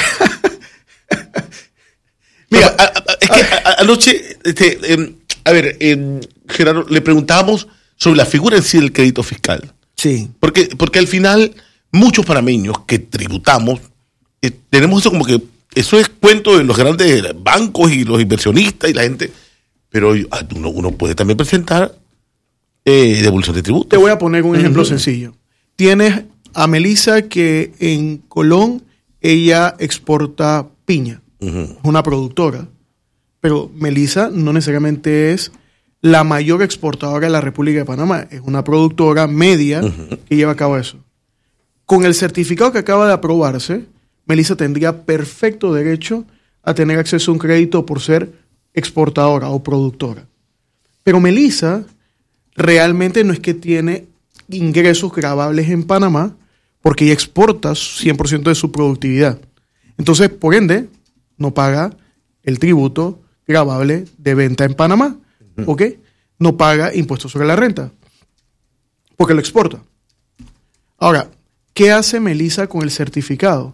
Mira, a- a- es que a- a- anoche, este, em, a ver, em, Gerardo, le preguntábamos sobre la figura en sí del crédito fiscal. Sí. Porque, porque al final, muchos panameños que tributamos, eh, tenemos eso como que, eso es cuento de los grandes bancos y los inversionistas y la gente, pero ah, uno, uno puede también presentar eh, devolución de tributos. Te voy a poner un ejemplo sencillo. Tienes a Melissa que en Colón ella exporta piña. Ujú. Es una productora. Pero Melissa no necesariamente es la mayor exportadora de la República de Panamá. Es una productora media que lleva a cabo eso. Con el certificado que acaba de aprobarse, Melissa tendría perfecto derecho a tener acceso a un crédito por ser exportadora o productora. Pero Melissa realmente no es que tiene ingresos gravables en Panamá porque ella exporta cien por ciento de su productividad. Entonces, por ende, no paga el tributo gravable de venta en Panamá. ¿Ok? No paga impuestos sobre la renta porque lo exporta. Ahora, ¿qué hace Melissa con el certificado?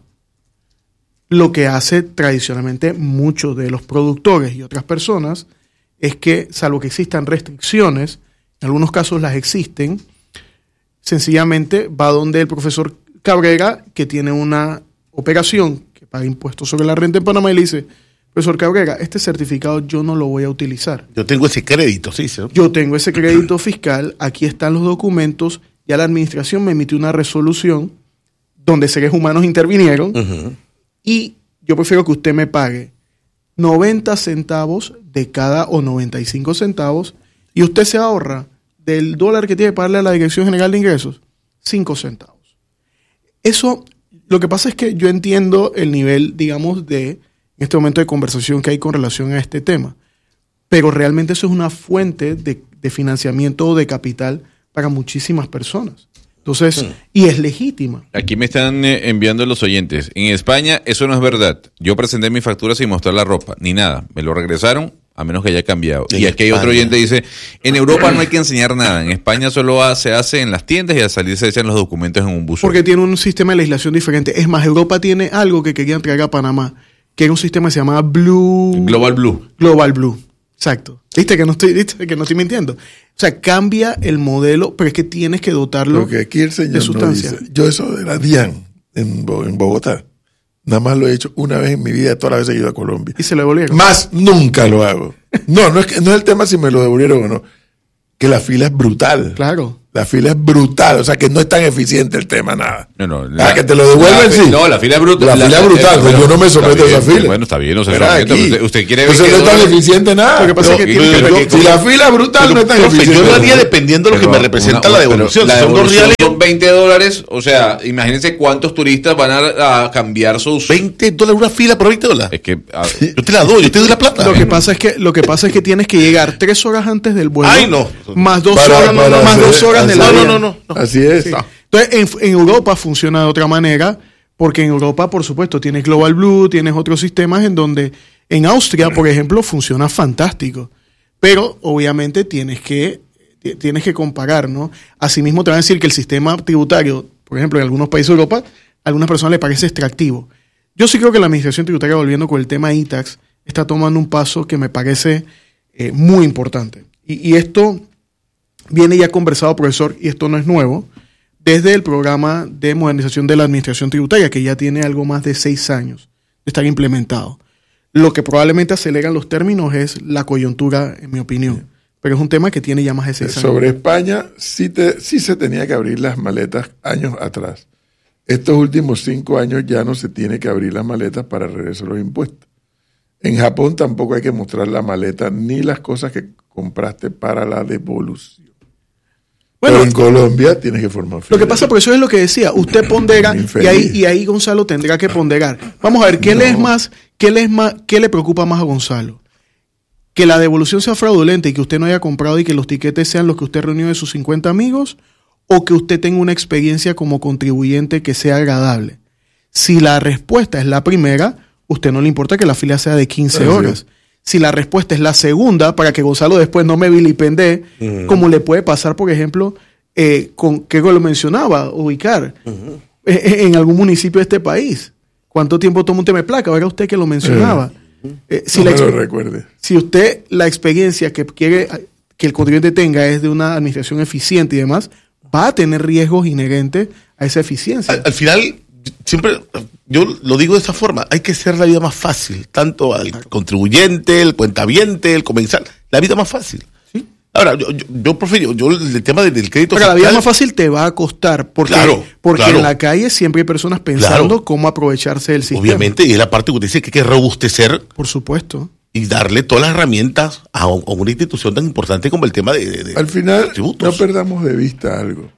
Lo que hace tradicionalmente muchos de los productores y otras personas es que, salvo que existan restricciones, en algunos casos las existen, sencillamente va donde el profesor Cabrera, que tiene una operación que paga impuestos sobre la renta en Panamá, y le dice: profesor Cabrera, este certificado yo no lo voy a utilizar. Yo tengo ese crédito, sí, sí. Yo tengo ese crédito fiscal, aquí están los documentos, ya la administración me emitió una resolución donde seres humanos intervinieron, Ujú. y yo prefiero que usted me pague noventa centavos de cada, o noventa y cinco centavos, y usted se ahorra del dólar que tiene que pagarle a la Dirección General de Ingresos, cinco centavos. Eso, lo que pasa es que yo entiendo el nivel, digamos, de, en este momento de conversación que hay con relación a este tema, pero realmente eso es una fuente de, de financiamiento o de capital para muchísimas personas. Entonces, Hmm. y es legítima. Aquí me están eh, enviando los oyentes. En España eso no es verdad. Yo presenté mi factura sin mostrar la ropa, ni nada. Me lo regresaron a menos que haya cambiado. En Y aquí hay otro España. oyente que dice, en Europa no hay que enseñar nada. En España solo ha- se hace en las tiendas y al salir se echan los documentos en un buzón. Porque tiene un sistema de legislación diferente. Es más, Europa tiene algo que querían traer a Panamá, que era un sistema que se llamaba Blue... Global Blue. Global Blue. Exacto. ¿Viste que no estoy, viste que no estoy mintiendo? O sea, cambia el modelo, pero es que tienes que dotarlo Lo que aquí el de señor no sustancia. dice. Yo eso de la DIAN en, Bo- en Bogotá, nada más lo he hecho una vez en mi vida, todas las veces que he ido a Colombia. Y se lo devolvieron. Más nunca lo hago. No, no es, que, no es el tema si me lo devolvieron o no. Que la fila es brutal. Claro. La fila es brutal, o sea que no es tan eficiente el tema, nada. No, no, Para la, que te lo devuelven, la, sí. No, la fila es brutal. La, la fila es brutal, pues yo no me someto a esa fila. Bueno, está bien, no se Pero somete. aquí, Usted, usted quiere ver entonces que no es tan no- eficiente nada. Lo que pasa No, es que yo- tiene que- yo- si la fila es brutal, Pero, no es tan profe, eficiente. yo lo haría dependiendo de lo que Pero me representa una- la pero devolución. La Si son dos devolución reales, son veinte dólares, o sea, imagínense cuántos turistas van a, a cambiar sus... veinte dólares una fila por veinte dólares. Es que... a- Yo te la doy, yo te doy la plata. Lo que pasa es que lo que pasa es que tienes que llegar tres horas antes del vuelo. Ay, no. Más dos Para- horas, para más hacer- dos horas de hacer- la No, ida. no, no, no. Así es. Sí. Entonces, en, en Europa funciona de otra manera, porque en Europa, por supuesto, tienes Global Blue, tienes otros sistemas en donde, en Austria, por ejemplo, funciona fantástico. Pero, obviamente, tienes que, t- tienes que comparar, ¿no? Asimismo, te van a decir que el sistema tributario, por ejemplo, en algunos países de Europa, a algunas personas les parece extractivo. Yo sí creo que la administración tributaria, volviendo con el tema I TAX, está tomando un paso que me parece eh, muy importante. Y, y esto viene ya conversado, profesor, y esto no es nuevo, desde el programa de modernización de la administración tributaria, que ya tiene algo más de seis años de estar implementado. Lo que probablemente acelera los términos es la coyuntura, en mi opinión. Pero es un tema que tiene ya más de seis años. Sobre España, sí, te, sí se tenía que abrir las maletas años atrás. Estos últimos cinco años ya no se tiene que abrir las maletas para el regreso de los impuestos. En Japón tampoco hay que mostrar la maleta ni las cosas que compraste para la devolución. Bueno, Pero en Colombia tienes que formar lo que pasa, por eso es lo que decía, usted pondera, Infeliz. y ahí, y ahí Gonzalo tendrá que ponderar. Vamos a ver, ¿qué, No. le es más, qué, le es más, ¿qué le preocupa más a Gonzalo? ¿Que la devolución sea fraudulenta y que usted no haya comprado y que los tiquetes sean los que usted reunió de sus cincuenta amigos? ¿O que usted tenga una experiencia como contribuyente que sea agradable? Si la respuesta es la primera, usted no le importa que la fila sea de quince Así horas. es. Si la respuesta es la segunda, para que Gonzalo después no me vilipendee, Mm. como le puede pasar, por ejemplo, eh, con que lo mencionaba, ubicar eh, en algún municipio de este país. ¿Cuánto tiempo toma un tema de placa? Era usted que lo mencionaba. Eh, si, no la me lo exp- recuerde. si usted la experiencia que quiere que el contribuyente tenga es de una administración eficiente y demás, va a tener riesgos inherentes a esa eficiencia. Al, al final, siempre, yo lo digo de esta forma, hay que hacer la vida más fácil, tanto al contribuyente, el cuentaviente, el comensal, la vida más fácil. ¿Sí? Ahora, yo, yo, yo prefiero, yo el tema del, del crédito Porque la vida fiscal- más fácil te va a costar, porque, Claro, porque claro. en la calle siempre hay personas pensando Claro. cómo aprovecharse del sistema. obviamente, y es la parte que usted dice que hay que robustecer Por supuesto. y darle todas las herramientas a, un- a una institución tan importante como el tema de, de- de- Al final, tributos. no perdamos de vista algo.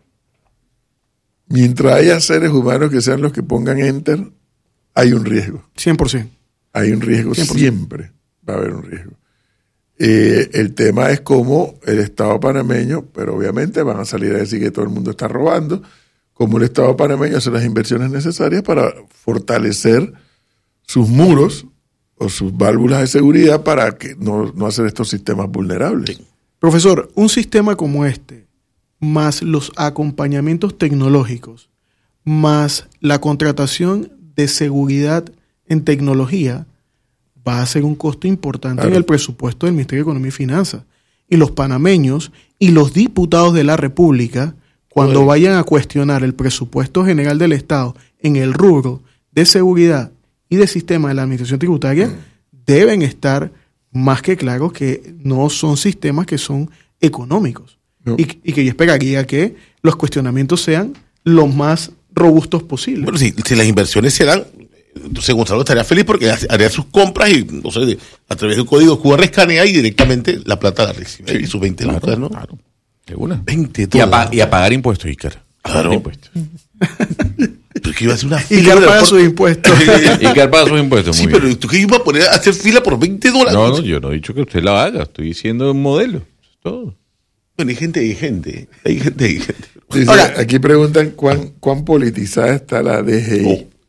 Mientras haya seres humanos que sean los que pongan enter, hay un riesgo. cien por ciento. Hay un riesgo, cien por ciento. siempre va a haber un riesgo. Eh, el tema es cómo el Estado panameño, pero obviamente van a salir a decir que todo el mundo está robando, cómo el Estado panameño hace las inversiones necesarias para fortalecer sus muros o sus válvulas de seguridad para que no, no hacer estos sistemas vulnerables. Sí. Profesor, un sistema como este, más los acompañamientos tecnológicos, más la contratación de seguridad en tecnología, va a ser un costo importante Claro. en el presupuesto del Ministerio de Economía y Finanzas. Y los panameños y los diputados de la República, cuando Oye. vayan a cuestionar el presupuesto general del Estado en el rubro de seguridad y de sistema de la administración tributaria, deben estar más que claros que no son sistemas que son económicos. No. Y, y que yo esperaría que los cuestionamientos sean los más robustos posibles. Bueno, si, si las inversiones se dan, entonces Gonzalo estaría feliz porque hace- haría sus compras y, no sé, de- a través de un código Q R escanea y directamente la plata la recibe. Y sus veinte Claro, lucas, ¿no? claro. De una. veinte Y a, dólares. pa- y a pagar impuestos, Iker. A pagar Claro. impuestos. Pero que iba a hacer una Y fila. que en el paga aeropuerto. sus impuestos. Iker paga sus impuestos. Sí, muy pero bien. ¿tú qué iba a poner a hacer fila por veinte dólares? No, no, yo no he dicho que usted la haga. Estoy diciendo un modelo. Eso es todo. Bueno, hay gente, hay gente. Hay gente, hay gente. Dice, Ahora- aquí preguntan cuán, cuán politizada está la D G I. Oh.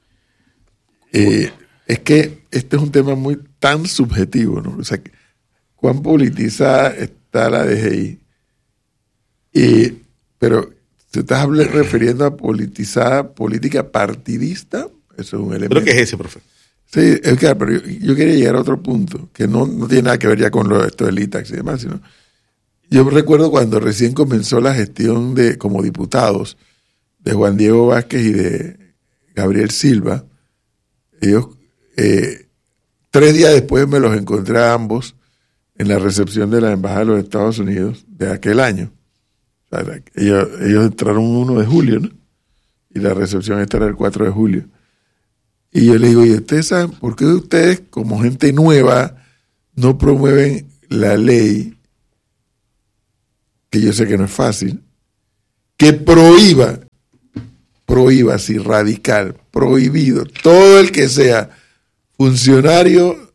Eh, es que este es un tema muy tan subjetivo, ¿no? O sea, que, cuán politizada está la D G I. Eh, pero, ¿te estás habl- refiriendo a politizada política partidista? Eso es un elemento. Creo que es ese, profe. Sí, es que, pero yo, yo quería llegar a otro punto, que no, no tiene nada que ver ya con lo, esto del I TAX y demás, sino yo recuerdo cuando recién comenzó la gestión de como diputados de Juan Diego Vázquez y de Gabriel Silva, ellos eh, tres días después me los encontré a ambos en la recepción de la Embajada de los Estados Unidos de aquel año. O sea, ellos, ellos entraron el uno de julio, ¿no? Y la recepción esta era el cuatro de julio. Y yo le digo, ¿y ustedes saben por qué ustedes, como gente nueva, no promueven la ley, que yo sé que no es fácil, que prohíba, prohíba así radical, prohibido, todo el que sea funcionario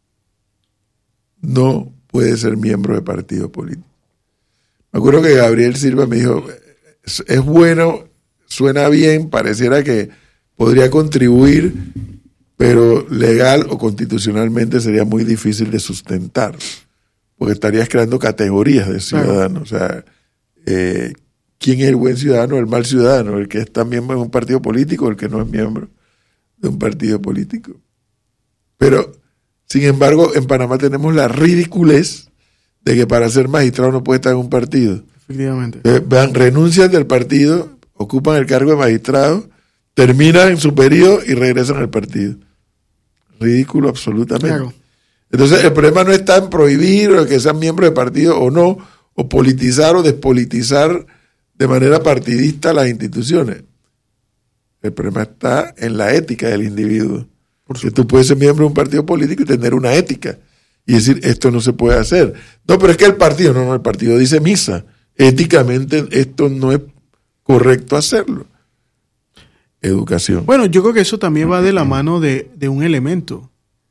no puede ser miembro de partido político? Me acuerdo que Gabriel Silva me dijo, es, es bueno, suena bien, pareciera que podría contribuir, pero legal o constitucionalmente sería muy difícil de sustentar, porque estarías creando categorías de ciudadanos. Claro. O sea, eh, ¿quién es el buen ciudadano o el mal ciudadano? ¿El que está miembro de un partido político o el que no es miembro de un partido político? Pero, sin embargo, en Panamá tenemos la ridiculez de que para ser magistrado no puede estar en un partido. Efectivamente. Eh, vean, renuncian del partido, ocupan el cargo de magistrado, terminan en su periodo y regresan al partido. Ridículo absolutamente. Claro. Entonces el problema no está en prohibir o que sean miembros de partido o no, o politizar o despolitizar de manera partidista las instituciones. El problema está en la ética del individuo. Porque tú puedes ser miembro de un partido político y tener una ética y decir, esto no se puede hacer. No, pero es que el partido, no, no, el partido dice misa. Éticamente esto no es correcto hacerlo. Educación. Bueno, yo creo que eso también va de la mano de, de un elemento.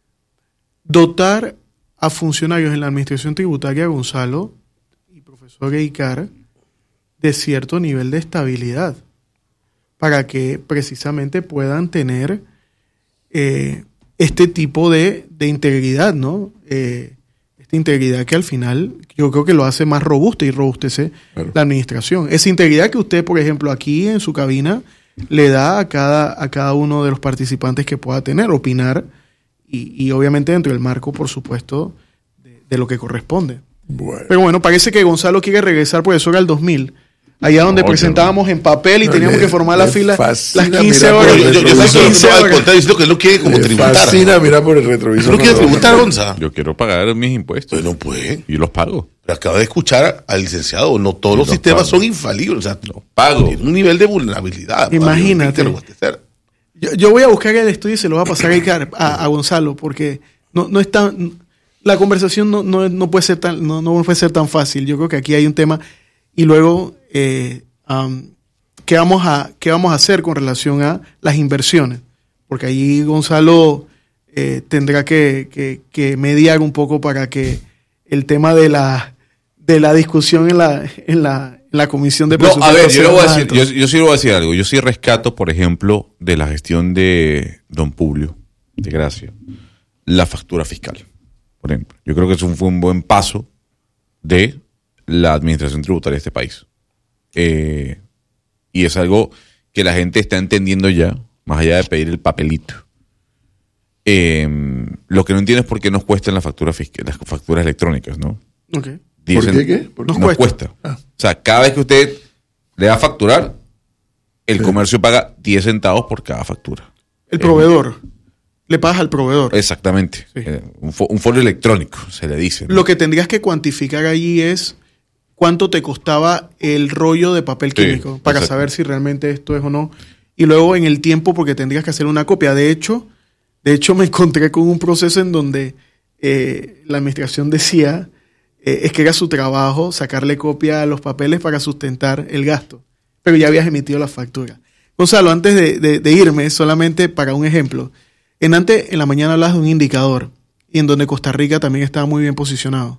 Dotar a funcionarios en la administración tributaria, Gonzalo y profesor Eicar, de cierto nivel de estabilidad para que precisamente puedan tener eh, este tipo de, de integridad, ¿no? Eh, esta integridad que al final yo creo que lo hace más robusta y robustece claro. la administración. Esa integridad que usted, por ejemplo, aquí en su cabina le da a cada, a cada uno de los participantes que pueda tener, opinar, y, y obviamente dentro del marco, por supuesto, de, de lo que corresponde. Bueno. Pero bueno, parece que Gonzalo quiere regresar, por eso era el dos mil, allá donde no, presentábamos no. en papel y no, teníamos le, que formar la fila las quince horas. Yo, yo, yo, yo quince no, al contrario, diciendo que él no quiere como le tributar. Fascina mirar por el retrovisor. ¿No quiere tributar, Gonzalo? Yo quiero pagar mis impuestos. Pues no puede. Y los pago. Pero acabo de escuchar al licenciado, no todos los, los sistemas pago. son infalibles. O sea, los pago. Tiene un nivel de vulnerabilidad. Imagínate. Yo, yo voy a buscar el estudio y se lo voy a pasar a, a, a Gonzalo, porque no, no está, la conversación no, no, no, puede ser tan, no, no puede ser tan fácil. Yo creo que aquí hay un tema. Y luego, eh, um, ¿qué, vamos a, ¿qué vamos a hacer con relación a las inversiones? Porque allí Gonzalo eh, tendrá que, que, que mediar un poco para que el tema de la, de la discusión en la, en la, en la comisión de presupuestos. No, a ver, yo, le voy a decir, yo, yo sí le voy a decir algo. Yo sí rescato, por ejemplo, de la gestión de don Publio, de Gracia, la factura fiscal, por ejemplo. Yo creo que eso fue un buen paso de la administración tributaria de este país. Eh, y es algo que la gente está entendiendo ya, más allá de pedir el papelito. Eh, lo que no entiendo es por qué nos cuestan las facturas fiscal, las facturas electrónicas, ¿no? Okay. Dicen, ¿por qué? ¿Qué? ¿Por nos, nos cuesta. cuesta. Ah. O sea, cada vez que usted le va a facturar, el sí. comercio paga diez centavos por cada factura. El proveedor. Eh, le pagas al proveedor. Exactamente. Sí. Eh, un, fo- un folio electrónico, se le dice, ¿no? Lo que tendrías que cuantificar allí es cuánto te costaba el rollo de papel químico sí, para exacto. saber si realmente esto es o no. Y luego en el tiempo, porque tendrías que hacer una copia. De hecho, de hecho me encontré con un proceso en donde eh, la administración decía eh, es que era su trabajo sacarle copia a los papeles para sustentar el gasto. Pero ya habías emitido la factura. Gonzalo, antes de, de, de irme, solamente para un ejemplo. En antes, en la mañana hablas de un indicador y en donde Costa Rica también estaba muy bien posicionado.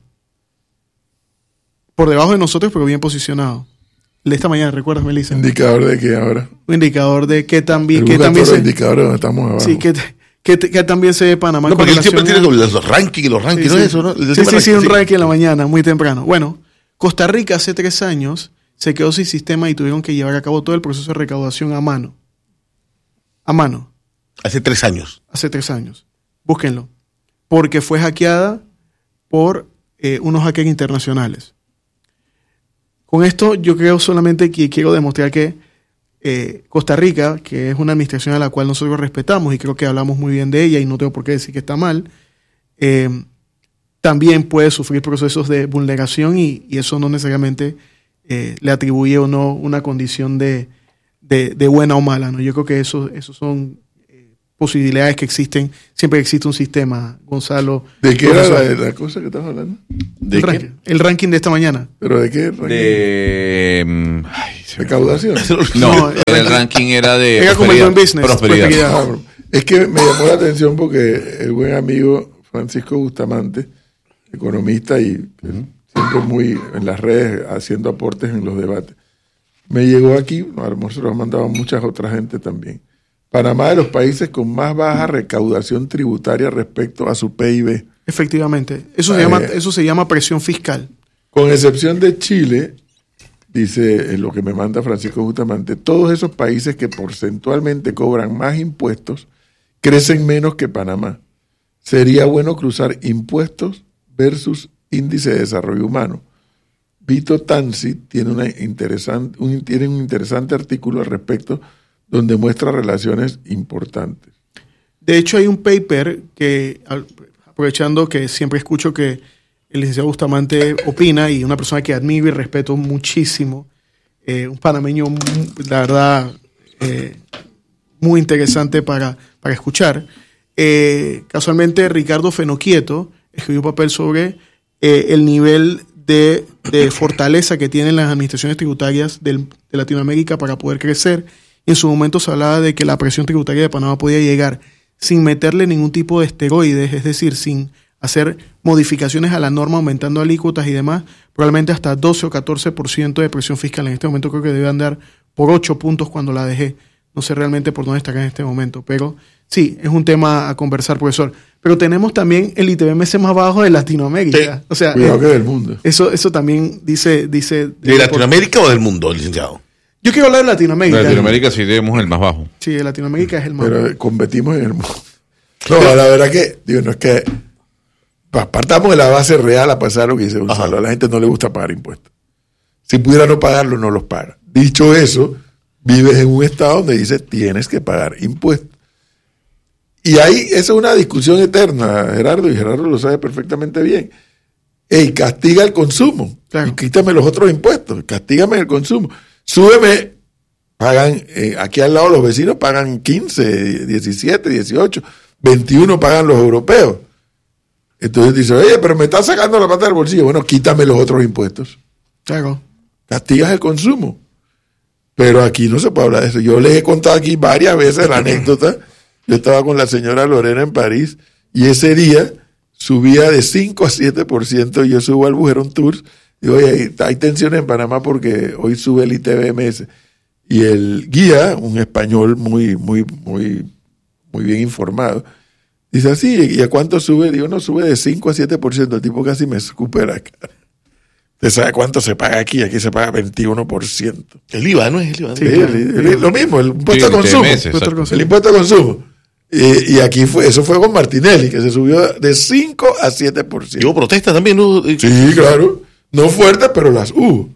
Por debajo de nosotros, pero bien posicionado. De esta mañana, ¿recuerdas, Melissa? ¿Indicador de qué ahora? Un indicador de qué también... Qué también se, indicadores donde estamos abajo. Sí, que, que, que también se ve Panamá. No, porque él siempre tiene los, los rankings y los rankings, sí, ¿no sí. es eso? ¿no? Sí, sí, sí, sí, un ranking en la mañana, muy temprano. Bueno, Costa Rica hace tres años se quedó sin sistema y tuvieron que llevar a cabo todo el proceso de recaudación a mano. A mano. Hace tres años. Hace tres años. Búsquenlo. Porque fue hackeada por eh, unos hackers internacionales. Con esto yo creo solamente que quiero demostrar que eh, Costa Rica, que es una administración a la cual nosotros respetamos y creo que hablamos muy bien de ella y no tengo por qué decir que está mal, eh, también puede sufrir procesos de vulneración y, y eso no necesariamente eh, le atribuye o no una condición de, de, de buena o mala, ¿no? Yo creo que eso, eso son eh, posibilidades que existen, siempre existe un sistema, Gonzalo. ¿De qué era la, la cosa que estamos hablando? ¿De el, qué? ranking, el ranking de esta mañana. ¿Pero de qué ranking? De. mm, ay, se me- ¿Recaudación? No, No, el, el ranking era de. Era como el prosperidad, buen business, prosperidad. prosperidad. Ah, es que me llamó la atención porque el buen amigo Francisco Bustamante, economista y eh, siempre muy en las redes haciendo aportes en los debates, me llegó aquí, a lo mejor se lo han mandado muchas otras gente también. Panamá de los países con más baja recaudación tributaria respecto a su P I B. Efectivamente. Eso, Ah, se llama, eh. eso se llama presión fiscal. Con excepción de Chile, dice eh, lo que me manda Francisco Bustamante, todos esos países que porcentualmente cobran más impuestos crecen menos que Panamá. Sería bueno cruzar impuestos versus índice de desarrollo humano. Vito Tanzi tiene, una interesante, un, tiene un interesante artículo al respecto donde muestra relaciones importantes. De hecho, hay un paper que, al- aprovechando que siempre escucho que el licenciado Bustamante opina, y una persona que admiro y respeto muchísimo, eh, un panameño, mu- la verdad, eh, muy interesante para, para escuchar. Eh, casualmente, Ricardo Fenoquieto escribió un papel sobre eh, el nivel de, de fortaleza que tienen las administraciones tributarias del- de Latinoamérica para poder crecer. Y en su momento se hablaba de que la presión tributaria de Panamá podía llegar sin meterle ningún tipo de esteroides, es decir, sin hacer modificaciones a la norma, aumentando alícuotas y demás, probablemente hasta doce o catorce por ciento de presión fiscal. En este momento creo que debe andar por ocho puntos cuando la dejé. No sé realmente por dónde está acá en este momento, pero sí, es un tema a conversar, profesor. Pero tenemos también el I T B M S más bajo de Latinoamérica. Sí. O sea, Cuidado eh, que del mundo. eso, eso también dice... dice ¿De Latinoamérica o del mundo, licenciado? Yo quiero hablar de Latinoamérica. En Latinoamérica sí tenemos el más bajo. Sí, de Latinoamérica es el más Pero bajo. eh, competimos en el mundo. No, la verdad que, digo, no es que pa- partamos de la base real a pasar lo que dice Gonzalo. A la gente no le gusta pagar impuestos. Si pudiera no pagarlo, no los paga. Dicho eso, vives en un estado donde dice tienes que pagar impuestos. Y ahí esa es una discusión eterna, Gerardo, y Gerardo lo sabe perfectamente bien. Ey, castiga el consumo. Claro. Y quítame los otros impuestos. Castígame el consumo. Súbeme. Pagan, eh, aquí al lado los vecinos pagan quince, diecisiete, dieciocho, veintiuno pagan los europeos. Entonces dice, oye, pero me estás sacando la plata del bolsillo. Bueno, quítame los otros impuestos. Claro. Castigas el consumo. Pero aquí no se puede hablar de eso. Yo les he contado aquí varias veces la anécdota. Yo estaba con la señora Lorena en París y ese día subía de cinco a siete por ciento. Yo subo al Bujerón Tours. Digo, oye, hay, hay tensiones en Panamá porque hoy sube el I T B M S. Y el guía, un español muy, muy, muy, muy bien informado, dice así, ¿y a cuánto sube? Digo, no, sube de cinco a siete por ciento. El tipo casi me escupe la cara. ¿Usted sabe cuánto se paga aquí? Aquí se paga veintiuno por ciento. El I V A, ¿no es el I V A? Sí, el- el- lo mismo, el impuesto Sí, a el consumo. T M S, Impuesto al exacto. consumo. El impuesto a consumo. Y, y aquí fue, eso fue con Martinelli, que se subió de cinco a siete por ciento. Hubo protesta también, ¿no? Sí, claro. No fuertes, pero las hubo.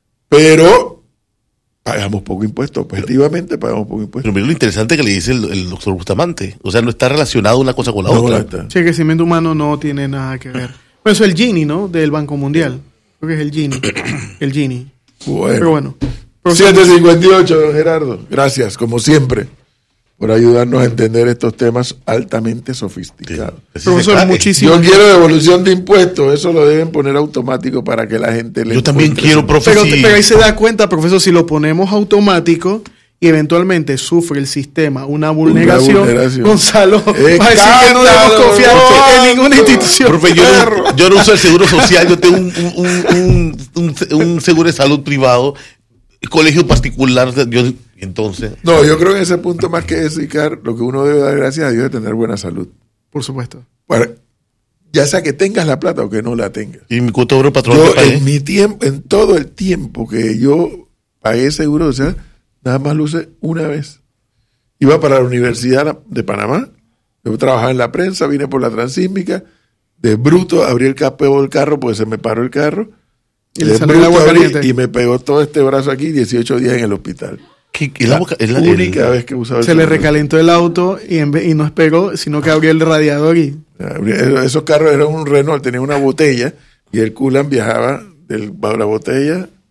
Pero pagamos poco impuesto. Objetivamente pagamos poco impuesto. Pero mira lo interesante que le dice el, el doctor Bustamante. O sea, no está relacionado una cosa con la No, otra. no está. Sí, el crecimiento humano no tiene nada que ver. Por eso el Gini, ¿no? Del Banco Mundial. Creo que es el Gini. El Gini. Pero Bueno. bueno. Profesor, siete cincuenta y ocho, don Gerardo. Gracias, como siempre, por ayudarnos a entender estos temas altamente sofisticados. Así se profesor, cae. muchísimas Yo quiero devolución de impuestos, eso lo deben poner automático para que la gente le Yo también encuentre quiero, su- profe. Pero, sí. pero ahí se da cuenta, profesor, si lo ponemos automático y eventualmente sufre el sistema una vulneración, vulneración. Gonzalo va a decir que no debemos confiar en ninguna institución. Profe, yo no, yo no uso el seguro social, yo tengo un, un, un, un, un seguro de salud privado, colegio particular. Yo, entonces, No, yo creo que en ese punto, más que dedicar, lo que uno debe dar gracias a Dios es tener buena salud. Por supuesto. Para- ya sea que tengas la plata o que no la tengas. y mi cuota de oro patrón Yo que pagué. en mi tiempo, en todo el tiempo que yo pagué seguro social, nada más lo usé una vez. Iba para la Universidad de Panamá, yo trabajaba en la prensa, vine por la Transísmica, de bruto abrí el capeo del carro porque se me paró el carro, Y le de salió el bruto agua abrí caliente. y me pegó todo este brazo aquí, dieciocho días en el hospital. ¿Qué- qué- el agua- el- La el- única vez que usaba el Se le seguro. recalentó el auto y, en vez- y no esperó, sino que abrió el radiador y... Abrí- Esos carros eran un Renault, tenía una botella y el culan viajaba del, bajo la botella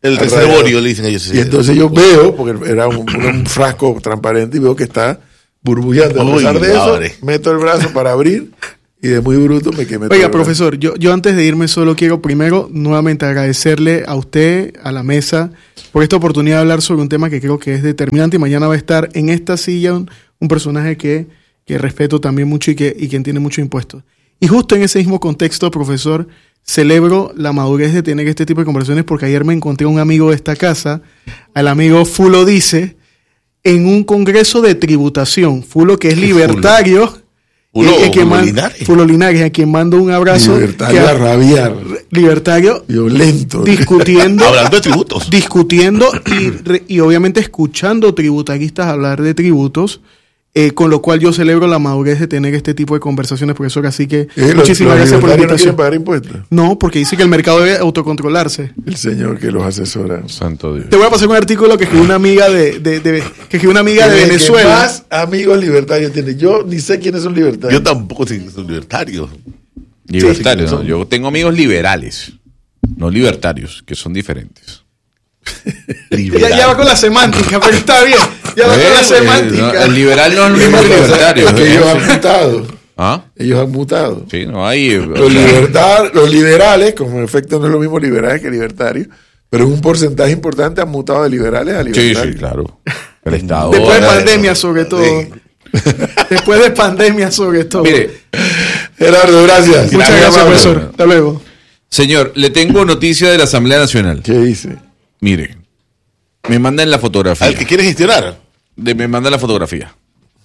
El reservorio, le dicen ellos. Y entonces yo veo, porque era un, un frasco transparente, y veo que está burbujeando. A pesar de eso, meto el brazo para abrir y de muy bruto me quemé. Oiga, profesor, yo, yo antes de irme solo quiero primero nuevamente agradecerle a usted, a la mesa, por esta oportunidad de hablar sobre un tema que creo que es determinante, y mañana va a estar en esta silla un, un personaje que, que respeto también mucho y que y quien tiene mucho impuesto. Y justo en ese mismo contexto, profesor, celebro la madurez de tener este tipo de conversaciones, porque ayer me encontré a un amigo de esta casa, al amigo Fulo Dice, en un congreso de tributación. Fulo, que es libertario. Fulo, eh, eh, Fulo man, Linares. Fulo Linares, a quien mando un abrazo. Libertario a rabiar. Libertario. Violento. Discutiendo. Hablando de tributos. Discutiendo y, y obviamente escuchando tributaristas hablar de tributos. Eh, con lo cual yo celebro la madurez de tener este tipo de conversaciones, profesor. Así que eh, muchísimas los, gracias por la invitación. ¿No invitación. quieren pagar impuestos? No, porque dice que el mercado debe autocontrolarse. El señor que los asesora. Santo Dios. Te voy a pasar un artículo que escribió una amiga de, de, de que escribió una amiga de Venezuela. ¿Qué más amigos libertarios tiene? Yo ni sé quiénes son libertarios. Yo tampoco sé que son libertarios. Libertarios, sí, no. Yo tengo amigos liberales, no libertarios, que son diferentes. Ya, ya va con la semántica, pero está bien. Ya va Eh, con la eh, semántica. no, el liberal no es lo mismo que el libertario. Es que ellos han mutado. ¿Ah? Ellos han mutado. Sí, no hay. Los, libertar, los liberales, como en efecto no es lo mismo liberales que libertarios, pero un porcentaje importante han mutado de liberales a Sí, libertarios. sí, claro. El Estado. Después de ahora- pandemia, sobre todo. Sí. Después de pandemia, sobre todo. Mire, Gerardo, gracias. Muchas gracias, Pablo. profesor. Hasta luego. señor, le tengo noticia de la Asamblea Nacional. ¿Qué dice? Mire, me mandan la fotografía. Al que quiere gestionar. De, me manda la fotografía.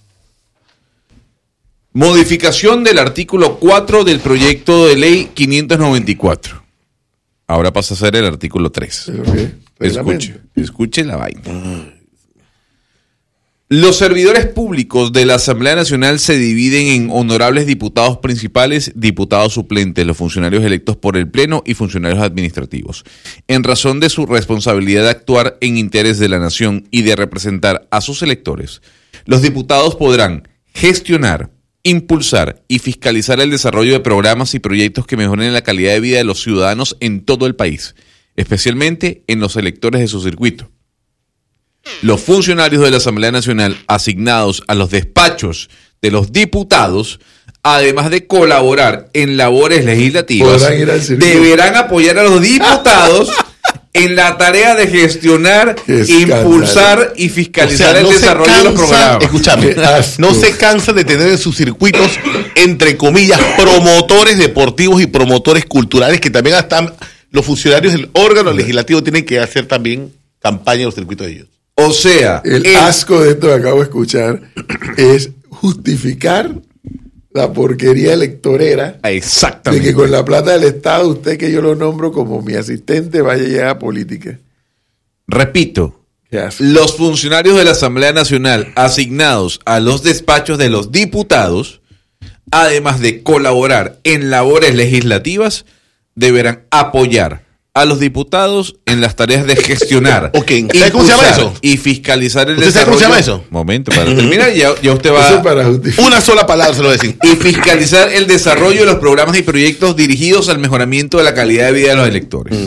Modificación del artículo cuatro del proyecto de ley quinientos noventa y cuatro. Ahora pasa a ser el artículo tres. ¿Pero qué? Reglamento. Escuche, escuche la vaina. Los servidores públicos de la Asamblea Nacional se dividen en honorables diputados principales, diputados suplentes, los funcionarios electos por el Pleno y funcionarios administrativos. En razón de su responsabilidad de actuar en interés de la nación y de representar a sus electores, los diputados podrán gestionar, impulsar y fiscalizar el desarrollo de programas y proyectos que mejoren la calidad de vida de los ciudadanos en todo el país, especialmente en los electores de su circuito. Los funcionarios de la Asamblea Nacional asignados a los despachos de los diputados, además de colaborar en labores legislativas, Podrán ir al servicio. deberán apoyar a los diputados en la tarea de gestionar, Qué escándalo. impulsar y fiscalizar el desarrollo de los programas. Escúchame, Qué asco. no se cansa de tener en sus circuitos, entre comillas, promotores deportivos y promotores culturales, que también están, los funcionarios del órgano legislativo tienen que hacer también campaña en los circuitos de ellos. O sea, El el- asco de esto que acabo de escuchar es justificar la porquería electorera de exactamente. que con la plata del Estado, usted que yo lo nombro como mi asistente, vaya a llegar a política. Repito, Qué asco. los funcionarios de la Asamblea Nacional asignados a los despachos de los diputados, además de colaborar en labores legislativas, deberán apoyar a los diputados en las tareas de gestionar, Ok, ¿sabe cómo se llama impulsar eso? y fiscalizar el ¿Usted sabe desarrollo. cómo se llama eso? Momento, para terminar, ya, ya usted Eso es va para justificar. Una sola palabra se lo voy a decir. y fiscalizar el desarrollo de los programas y proyectos dirigidos al mejoramiento de la calidad de vida de los electores.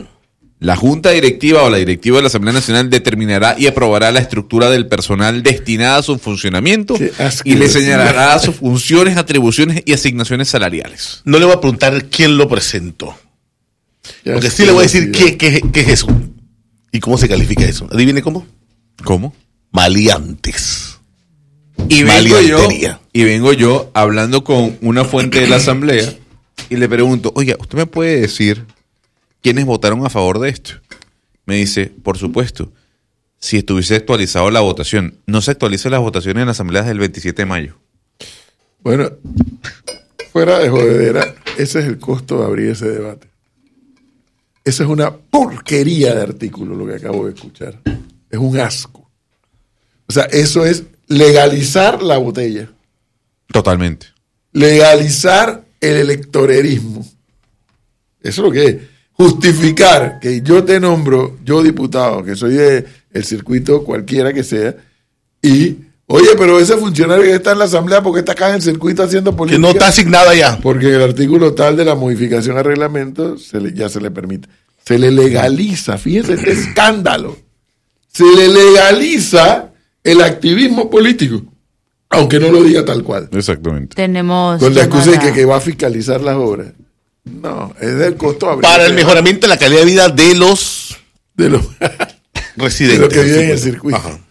La Junta Directiva o la Directiva de la Asamblea Nacional determinará y aprobará la estructura del personal destinada a su funcionamiento Qué asco. y le señalará sus funciones, atribuciones y asignaciones salariales. No le voy a preguntar quién lo presentó. Qué Porque asco. sí le voy a decir qué, qué, qué es eso. ¿Y cómo se califica eso? Adivine cómo. ¿Cómo? Maleantes. Y vengo yo, Maleantería. y vengo yo hablando con una fuente de la Asamblea y le pregunto, oiga, ¿usted me puede decir quiénes votaron a favor de esto? Me dice, por supuesto, si estuviese actualizado la votación. No se actualizan las votaciones en la Asamblea desde el veintisiete de mayo. Bueno, fuera de jodedera, ese es el costo de abrir ese debate. Esa es una porquería de artículo lo que acabo de escuchar. Es un asco. O sea, eso es legalizar la botella. Totalmente. Legalizar el electorerismo. Eso es lo que es. Justificar que yo te nombro, yo diputado, que soy de el circuito cualquiera que sea, y, oye, pero ese funcionario que está en la asamblea, ¿por qué está acá en el circuito haciendo Que política? no está asignado allá. Porque en el artículo tal de la modificación al reglamento se le, ya se le permite. se le legaliza, fíjense este escándalo, se le legaliza el activismo político, aunque no lo diga tal cual. Exactamente. Tenemos Con la excusa de llamada. que, que va a fiscalizar las obras. No, es del costo abrir- Para el mejoramiento de la calidad de vida de los de los, de residentes. los que viven en del el circuito. circuito. Ajá.